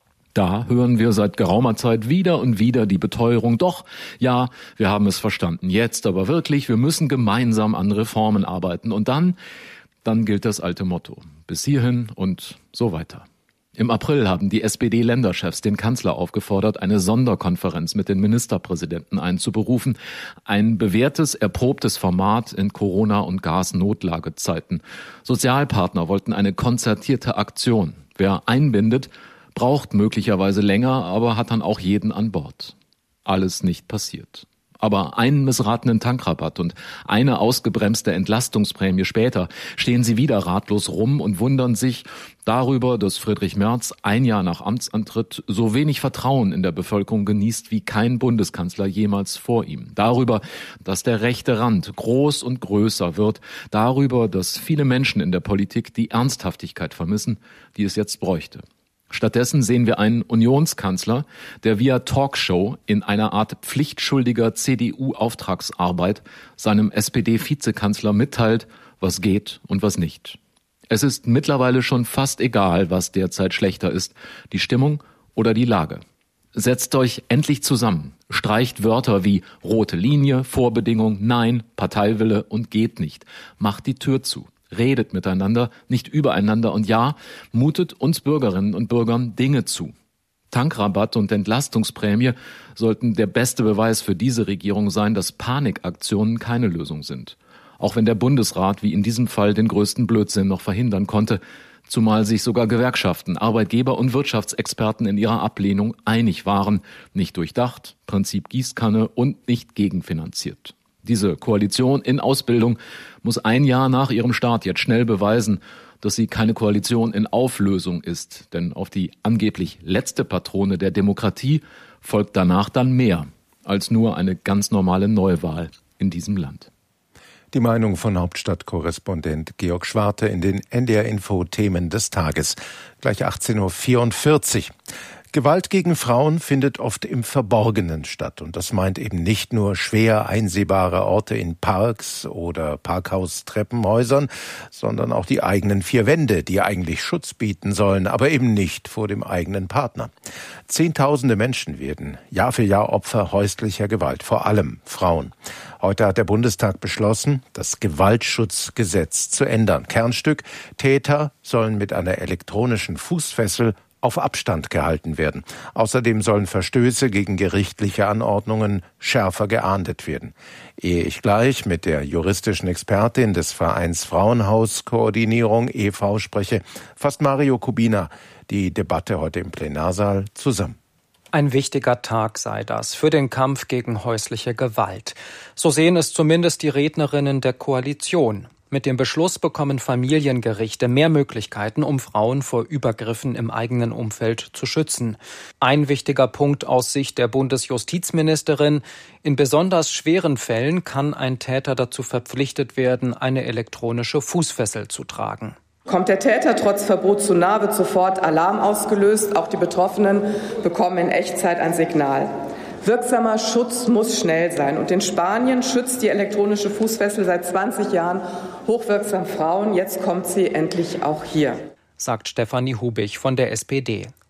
Da hören wir seit geraumer Zeit wieder und wieder die Beteuerung, doch, ja, wir haben es verstanden, jetzt aber wirklich, wir müssen gemeinsam an Reformen arbeiten. Und dann, dann gilt das alte Motto, bis hierhin und so weiter. Im April haben die S P D-Länderchefs den Kanzler aufgefordert, eine Sonderkonferenz mit den Ministerpräsidenten einzuberufen. Ein bewährtes, erprobtes Format in Corona- und Gasnotlagezeiten. Sozialpartner wollten eine konzertierte Aktion. Wer einbindet, braucht möglicherweise länger, aber hat dann auch jeden an Bord. Alles nicht passiert. Aber einen missratenen Tankrabatt und eine ausgebremste Entlastungsprämie später stehen sie wieder ratlos rum und wundern sich darüber, dass Friedrich Merz ein Jahr nach Amtsantritt so wenig Vertrauen in der Bevölkerung genießt wie kein Bundeskanzler jemals vor ihm. Darüber, dass der rechte Rand groß und größer wird. Darüber, dass viele Menschen in der Politik die Ernsthaftigkeit vermissen, die es jetzt bräuchte. Stattdessen sehen wir einen Unionskanzler, der via Talkshow in einer Art pflichtschuldiger C D U-Auftragsarbeit seinem S P D-Vizekanzler mitteilt, was geht und was nicht. Es ist mittlerweile schon fast egal, was derzeit schlechter ist, die Stimmung oder die Lage. Setzt euch endlich zusammen, streicht Wörter wie rote Linie, Vorbedingung, Nein, Parteiwille und geht nicht. Macht die Tür zu. Redet miteinander, nicht übereinander und ja, mutet uns Bürgerinnen und Bürgern Dinge zu. Tankrabatt und Entlastungsprämie sollten der beste Beweis für diese Regierung sein, dass Panikaktionen keine Lösung sind. Auch wenn der Bundesrat wie in diesem Fall den größten Blödsinn noch verhindern konnte, zumal sich sogar Gewerkschaften, Arbeitgeber und Wirtschaftsexperten in ihrer Ablehnung einig waren, nicht durchdacht, Prinzip Gießkanne und nicht gegenfinanziert. Diese Koalition in Ausbildung muss ein Jahr nach ihrem Start jetzt schnell beweisen, dass sie keine Koalition in Auflösung ist. Denn auf die angeblich letzte Patrone der Demokratie folgt danach dann mehr als nur eine ganz normale Neuwahl in diesem Land. Die Meinung von Hauptstadtkorrespondent Georg Schwarte in den N D R-Info-Themen des Tages. Gleich achtzehn Uhr vierundvierzig. Gewalt gegen Frauen findet oft im Verborgenen statt. Und das meint eben nicht nur schwer einsehbare Orte in Parks oder Parkhaus-Treppenhäusern, sondern auch die eigenen vier Wände, die eigentlich Schutz bieten sollen, aber eben nicht vor dem eigenen Partner. Zehntausende Menschen werden Jahr für Jahr Opfer häuslicher Gewalt, vor allem Frauen. Heute hat der Bundestag beschlossen, das Gewaltschutzgesetz zu ändern. Kernstück: Täter sollen mit einer elektronischen Fußfessel auf Abstand gehalten werden. Außerdem sollen Verstöße gegen gerichtliche Anordnungen schärfer geahndet werden. Ehe ich gleich mit der juristischen Expertin des Vereins Frauenhauskoordinierung e V spreche, fasst Mario Kubina die Debatte heute im Plenarsaal zusammen. Ein wichtiger Tag sei das für den Kampf gegen häusliche Gewalt. So sehen es zumindest die Rednerinnen der Koalition. Mit dem Beschluss bekommen Familiengerichte mehr Möglichkeiten, um Frauen vor Übergriffen im eigenen Umfeld zu schützen. Ein wichtiger Punkt aus Sicht der Bundesjustizministerin: In besonders schweren Fällen kann ein Täter dazu verpflichtet werden, eine elektronische Fußfessel zu tragen. Kommt der Täter trotz Verbot zu nahe, wird sofort Alarm ausgelöst. Auch die Betroffenen bekommen in Echtzeit ein Signal. Wirksamer Schutz muss schnell sein. Und in Spanien schützt die elektronische Fußfessel seit zwanzig Jahren hochwirksam Frauen. Jetzt kommt sie endlich auch hier, sagt Stefanie Hubich von der S P D.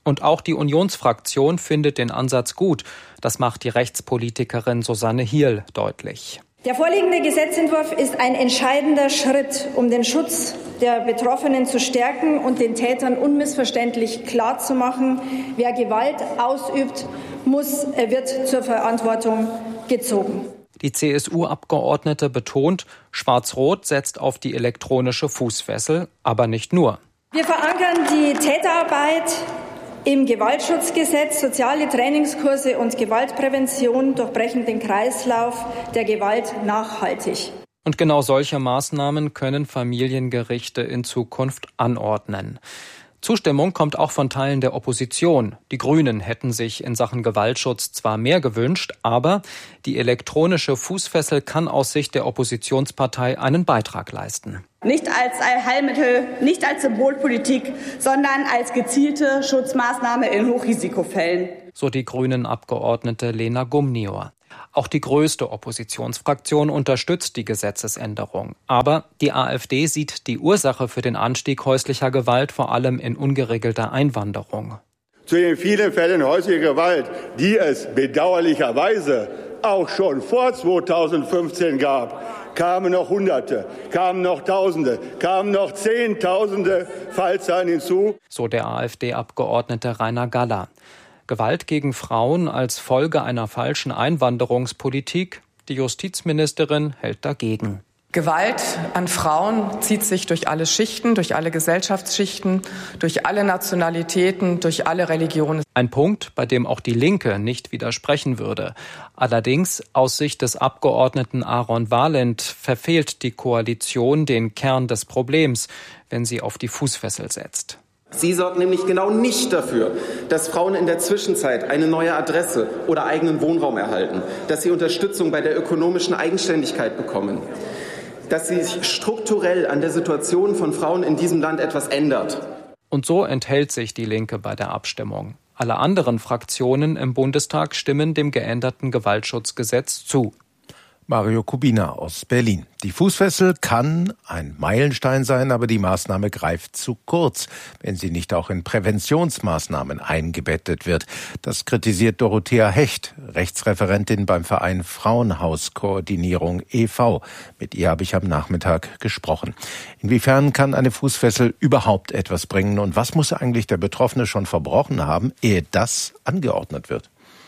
Und auch die Unionsfraktion findet den Ansatz gut. Das macht die Rechtspolitikerin Susanne Hierl deutlich. Der vorliegende Gesetzentwurf ist ein entscheidender Schritt, um den Schutz der Betroffenen zu stärken und den Tätern unmissverständlich klarzumachen, wer Gewalt ausübt, muss, wird zur Verantwortung gezogen. Die C S U-Abgeordnete betont, Schwarz-Rot setzt auf die elektronische Fußfessel, aber nicht nur. Wir verankern die Täterarbeit im Gewaltschutzgesetz. Soziale Trainingskurse und Gewaltprävention durchbrechen den Kreislauf der Gewalt nachhaltig. Und genau solche Maßnahmen können Familiengerichte in Zukunft anordnen. Zustimmung kommt auch von Teilen der Opposition. Die Grünen hätten sich in Sachen Gewaltschutz zwar mehr gewünscht, aber die elektronische Fußfessel kann aus Sicht der Oppositionspartei einen Beitrag leisten. Nicht als Heilmittel, nicht als Symbolpolitik, sondern als gezielte Schutzmaßnahme in Hochrisikofällen. So die Grünen-Abgeordnete Lena Gumnior. Auch die größte Oppositionsfraktion unterstützt die Gesetzesänderung. Aber die AfD sieht die Ursache für den Anstieg häuslicher Gewalt vor allem in ungeregelter Einwanderung. Zu den vielen Fällen häuslicher Gewalt, die es bedauerlicherweise auch schon vor zweitausendfünfzehn gab, kamen noch Hunderte, kamen noch Tausende, kamen noch Zehntausende Fallzahlen hinzu. So der AfD-Abgeordnete Rainer Galler. Gewalt gegen Frauen als Folge einer falschen Einwanderungspolitik. Die Justizministerin hält dagegen. Gewalt an Frauen zieht sich durch alle Schichten, durch alle Gesellschaftsschichten, durch alle Nationalitäten, durch alle Religionen. Ein Punkt, bei dem auch die Linke nicht widersprechen würde. Allerdings, aus Sicht des Abgeordneten Aaron Valent, verfehlt die Koalition den Kern des Problems, wenn sie auf die Fußfessel setzt. Sie sorgt nämlich genau nicht dafür, dass Frauen in der Zwischenzeit eine neue Adresse oder eigenen Wohnraum erhalten, dass sie Unterstützung bei der ökonomischen Eigenständigkeit bekommen, dass sich strukturell an der Situation von Frauen in diesem Land etwas ändert. Und so enthält sich die Linke bei der Abstimmung. Alle anderen Fraktionen im Bundestag stimmen dem geänderten Gewaltschutzgesetz zu. Mario Kubina aus Berlin. Die Fußfessel kann ein Meilenstein sein, aber die Maßnahme greift zu kurz, wenn sie nicht auch in Präventionsmaßnahmen eingebettet wird. Das kritisiert Dorothea Hecht, Rechtsreferentin beim Verein Frauenhauskoordinierung e V Mit ihr habe ich am Nachmittag gesprochen. Inwiefern kann eine Fußfessel überhaupt etwas bringen und was muss eigentlich der Betroffene schon verbrochen haben, ehe das angeordnet wird?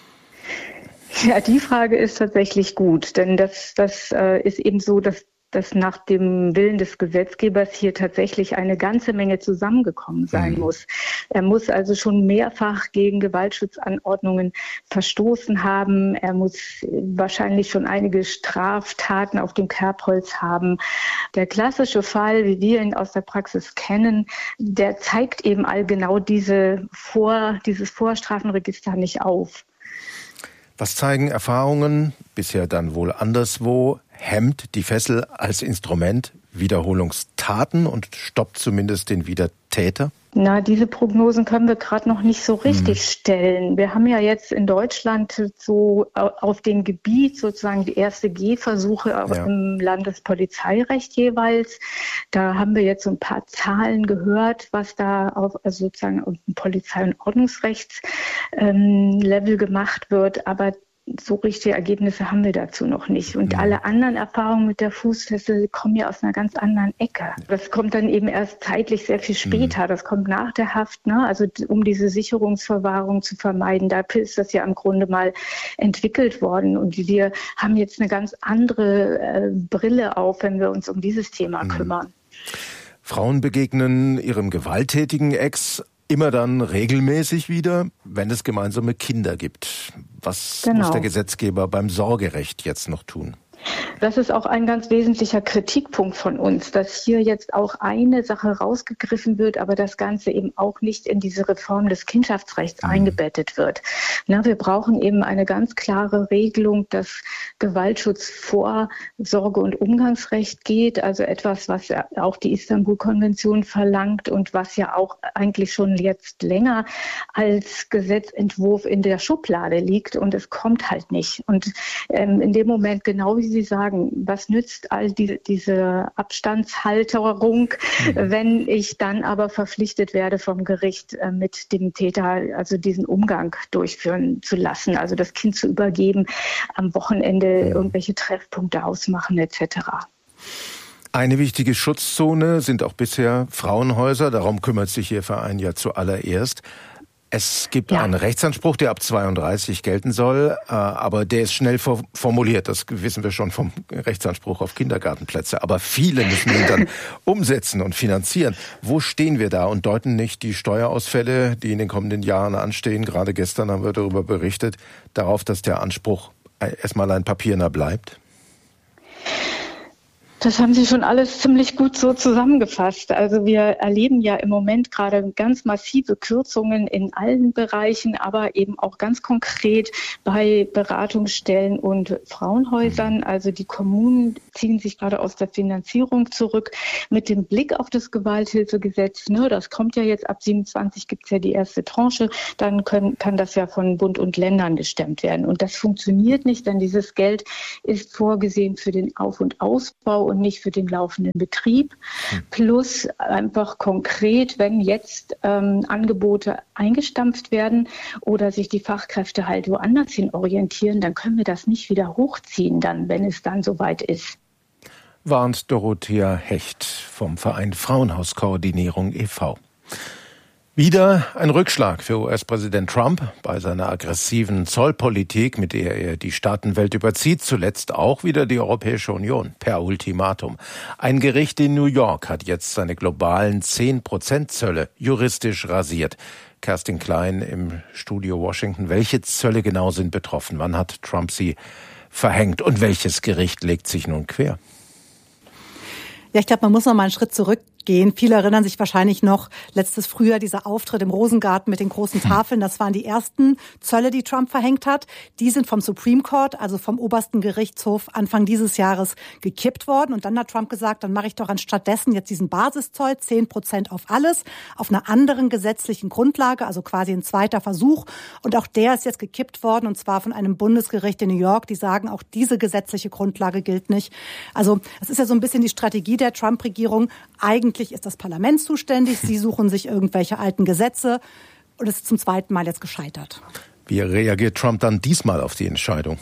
Ja, die Frage ist tatsächlich gut, denn das, das äh, ist eben so, dass, dass nach dem Willen des Gesetzgebers hier tatsächlich eine ganze Menge zusammengekommen sein mhm. muss. Er muss also schon mehrfach gegen Gewaltschutzanordnungen verstoßen haben. Er muss wahrscheinlich schon einige Straftaten auf dem Kerbholz haben. Der klassische Fall, wie wir ihn aus der Praxis kennen, der zeigt eben all genau diese Vor, dieses Vorstrafenregister nicht auf. Was zeigen Erfahrungen, bisher dann wohl anderswo, hemmt die Fessel als Instrument Wiederholungstaten und stoppt zumindest den Wiedertäter? Na, diese Prognosen können wir gerade noch nicht so richtig mhm. stellen. Wir haben ja jetzt in Deutschland so auf dem Gebiet sozusagen die erste Gehversuche ja. im Landespolizeirecht jeweils. Da haben wir jetzt so ein paar Zahlen gehört, was da auf also sozusagen auf dem Polizei- und Ordnungsrechtslevel ähm, gemacht wird. Aber so richtige Ergebnisse haben wir dazu noch nicht. Und ja. alle anderen Erfahrungen mit der Fußfessel kommen ja aus einer ganz anderen Ecke. Das kommt dann eben erst zeitlich sehr viel später. Mhm. Das kommt nach der Haft, ne? Also um diese Sicherungsverwahrung zu vermeiden. Dafür ist das ja im Grunde mal entwickelt worden. Und wir haben jetzt eine ganz andere äh, Brille auf, wenn wir uns um dieses Thema mhm. kümmern. Frauen begegnen ihrem gewalttätigen Ex immer dann regelmäßig wieder, wenn es gemeinsame Kinder gibt. Was genau. muss der Gesetzgeber beim Sorgerecht jetzt noch tun? Das ist auch ein ganz wesentlicher Kritikpunkt von uns, dass hier jetzt auch eine Sache rausgegriffen wird, aber das Ganze eben auch nicht in diese Reform des Kindschaftsrechts mhm. eingebettet wird. Na, wir brauchen eben eine ganz klare Regelung, dass Gewaltschutz vor Sorge- und Umgangsrecht geht, also etwas, was auch die Istanbul-Konvention verlangt und was ja auch eigentlich schon jetzt länger als Gesetzentwurf in der Schublade liegt und es kommt halt nicht. Und ähm, in dem Moment, genau wie Sie sagen, was nützt all die, diese Abstandshalterung, mhm. wenn ich dann aber verpflichtet werde vom Gericht, äh, mit dem Täter also diesen Umgang durchführen zu lassen, also das Kind zu übergeben, am Wochenende mhm. irgendwelche Treffpunkte ausmachen et cetera. Eine wichtige Schutzzone sind auch bisher Frauenhäuser. Darum kümmert sich Ihr Verein ja zuallererst. Es gibt ja. einen Rechtsanspruch, der ab zweiunddreißig gelten soll, aber der ist schnell formuliert. Das wissen wir schon vom Rechtsanspruch auf Kindergartenplätze. Aber viele müssen ihn dann umsetzen und finanzieren. Wo stehen wir da und deuten nicht die Steuerausfälle, die in den kommenden Jahren anstehen, gerade gestern haben wir darüber berichtet, darauf, dass der Anspruch erstmal ein papierner bleibt? Das haben Sie schon alles ziemlich gut so zusammengefasst. Also wir erleben ja im Moment gerade ganz massive Kürzungen in allen Bereichen, aber eben auch ganz konkret bei Beratungsstellen und Frauenhäusern. Also die Kommunen ziehen sich gerade aus der Finanzierung zurück mit dem Blick auf das Gewalthilfegesetz. Ne, das kommt ja jetzt ab siebenundzwanzig, gibt es ja die erste Tranche. Dann können, kann das ja von Bund und Ländern gestemmt werden. Und das funktioniert nicht, denn dieses Geld ist vorgesehen für den Auf- und Ausbau und nicht für den laufenden Betrieb. Plus einfach konkret, wenn jetzt ähm, Angebote eingestampft werden oder sich die Fachkräfte halt woanders hin orientieren, dann können wir das nicht wieder hochziehen, dann, wenn es dann soweit ist. Warnt Dorothea Hecht vom Verein Frauenhauskoordinierung e V Wieder ein Rückschlag für U S-Präsident Trump bei seiner aggressiven Zollpolitik, mit der er die Staatenwelt überzieht, zuletzt auch wieder die Europäische Union per Ultimatum. Ein Gericht in New York hat jetzt seine globalen zehn Prozent Zölle juristisch rasiert. Kerstin Klein im Studio Washington. Welche Zölle genau sind betroffen? Wann hat Trump sie verhängt? Und welches Gericht legt sich nun quer? Ja, ich glaube, man muss noch mal einen Schritt zurückgehen. Viele erinnern sich wahrscheinlich noch letztes Frühjahr dieser Auftritt im Rosengarten mit den großen Tafeln. Das waren die ersten Zölle, die Trump verhängt hat. Die sind vom Supreme Court, also vom obersten Gerichtshof, Anfang dieses Jahres gekippt worden. Und dann hat Trump gesagt, dann mache ich doch anstattdessen jetzt diesen Basiszoll, zehn Prozent auf alles, auf einer anderen gesetzlichen Grundlage, also quasi ein zweiter Versuch. Und auch der ist jetzt gekippt worden, und zwar von einem Bundesgericht in New York. Die sagen, auch diese gesetzliche Grundlage gilt nicht. Also es ist ja so ein bisschen die Strategie der Trump-Regierung. Eigentlich ist das Parlament zuständig. Sie suchen sich irgendwelche alten Gesetze. Und es ist zum zweiten Mal jetzt gescheitert. Wie reagiert Trump dann diesmal auf die Entscheidung?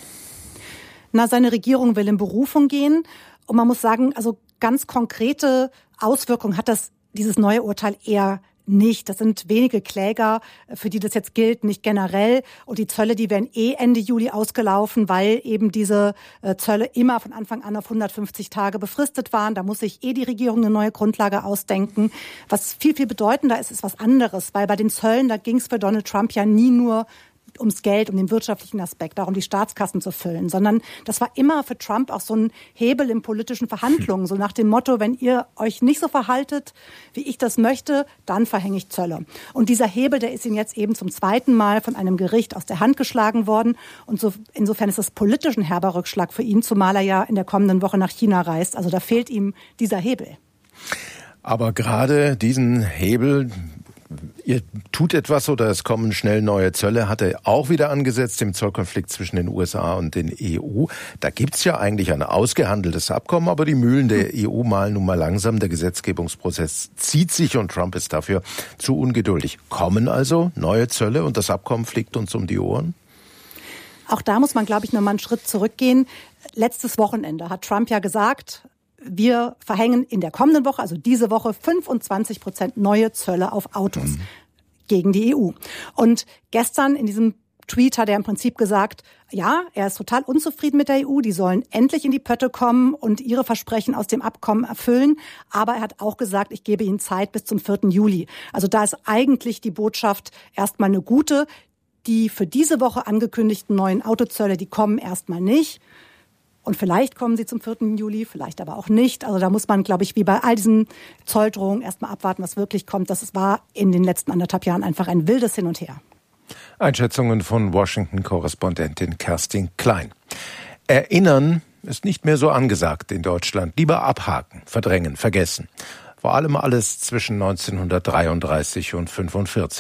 Na, seine Regierung will in Berufung gehen. Und man muss sagen, also ganz konkrete Auswirkungen hat das, dieses neue Urteil eher nicht. Das sind wenige Kläger, für die das jetzt gilt, nicht generell. Und die Zölle, die werden eh Ende Juli ausgelaufen, weil eben diese Zölle immer von Anfang an auf hundertfünfzig Tage befristet waren. Da muss sich eh die Regierung eine neue Grundlage ausdenken. Was viel, viel bedeutender ist, ist was anderes. Weil bei den Zöllen, da ging es für Donald Trump ja nie nur ums Geld, um den wirtschaftlichen Aspekt, darum die Staatskassen zu füllen, sondern das war immer für Trump auch so ein Hebel in politischen Verhandlungen, so nach dem Motto, wenn ihr euch nicht so verhaltet, wie ich das möchte, dann verhänge ich Zölle. Und dieser Hebel, der ist ihm jetzt eben zum zweiten Mal von einem Gericht aus der Hand geschlagen worden, und so, insofern ist das politisch ein herber Rückschlag für ihn, zumal er ja in der kommenden Woche nach China reist, also da fehlt ihm dieser Hebel. Aber gerade diesen Hebel, ihr tut etwas oder es kommen schnell neue Zölle, hat er auch wieder angesetzt im Zollkonflikt zwischen den U S A und den E U. Da gibt's ja eigentlich ein ausgehandeltes Abkommen, aber die Mühlen der E U malen nun mal langsam. Der Gesetzgebungsprozess zieht sich und Trump ist dafür zu ungeduldig. Kommen also neue Zölle und das Abkommen fliegt uns um die Ohren? Auch da muss man, glaube ich, noch mal einen Schritt zurückgehen. Letztes Wochenende hat Trump ja gesagt, wir verhängen in der kommenden Woche, also diese Woche, fünfundzwanzig Prozent neue Zölle auf Autos mhm. gegen die E U. Und gestern in diesem Tweet hat er im Prinzip gesagt, ja, er ist total unzufrieden mit der E U, die sollen endlich in die Pötte kommen und ihre Versprechen aus dem Abkommen erfüllen. Aber er hat auch gesagt, ich gebe ihnen Zeit bis zum vierten Juli. Also da ist eigentlich die Botschaft erstmal eine gute. Die für diese Woche angekündigten neuen Autozölle, die kommen erstmal nicht. Und vielleicht kommen sie zum vierten Juli, vielleicht aber auch nicht. Also da muss man, glaube ich, wie bei all diesen Zolldrohungen erstmal abwarten, was wirklich kommt. Das war in den letzten anderthalb Jahren einfach ein wildes Hin und Her. Einschätzungen von Washington-Korrespondentin Kerstin Klein. Erinnern ist nicht mehr so angesagt in Deutschland. Lieber abhaken, verdrängen, vergessen. Vor allem alles zwischen neunzehnhundertdreiunddreißig und fünfundvierzig.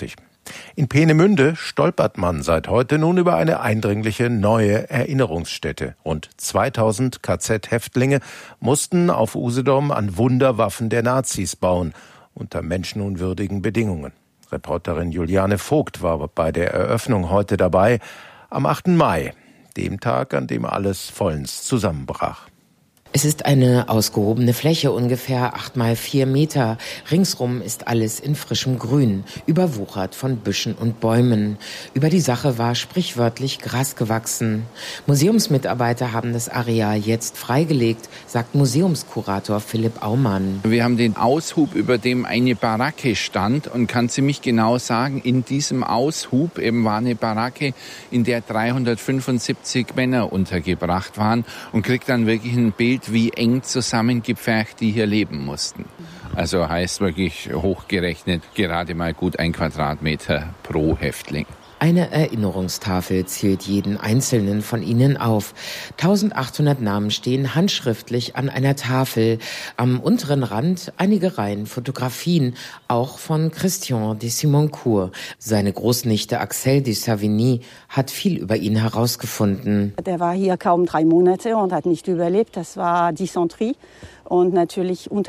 In Peenemünde stolpert man seit heute nun über eine eindringliche neue Erinnerungsstätte. Rund zweitausend K Z-Häftlinge mussten auf Usedom an Wunderwaffen der Nazis bauen, unter menschenunwürdigen Bedingungen. Reporterin Juliane Vogt war bei der Eröffnung heute dabei, am achten Mai, dem Tag, an dem alles vollends zusammenbrach. Es ist eine ausgehobene Fläche, ungefähr acht mal vier Meter. Ringsrum ist alles in frischem Grün, überwuchert von Büschen und Bäumen. Über die Sache war sprichwörtlich Gras gewachsen. Museumsmitarbeiter haben das Areal jetzt freigelegt, sagt Museumskurator Philipp Aumann. Wir haben den Aushub, über dem eine Baracke stand, und kann ziemlich genau sagen, in diesem Aushub eben war eine Baracke, in der dreihundertfünfundsiebzig Männer untergebracht waren, und kriegt dann wirklich ein Bild, wie eng zusammengepfercht die hier leben mussten. Also heißt wirklich hochgerechnet gerade mal gut ein Quadratmeter pro Häftling. Eine Erinnerungstafel zählt jeden einzelnen von ihnen auf. eintausendachthundert Namen stehen handschriftlich an einer Tafel. Am unteren Rand einige Reihen Fotografien, auch von Christian de Simoncourt. Seine Großnichte Axelle de Savigny hat viel über ihn herausgefunden. Der war hier kaum drei Monate und hat nicht überlebt. Das war Dysenterie und natürlich unter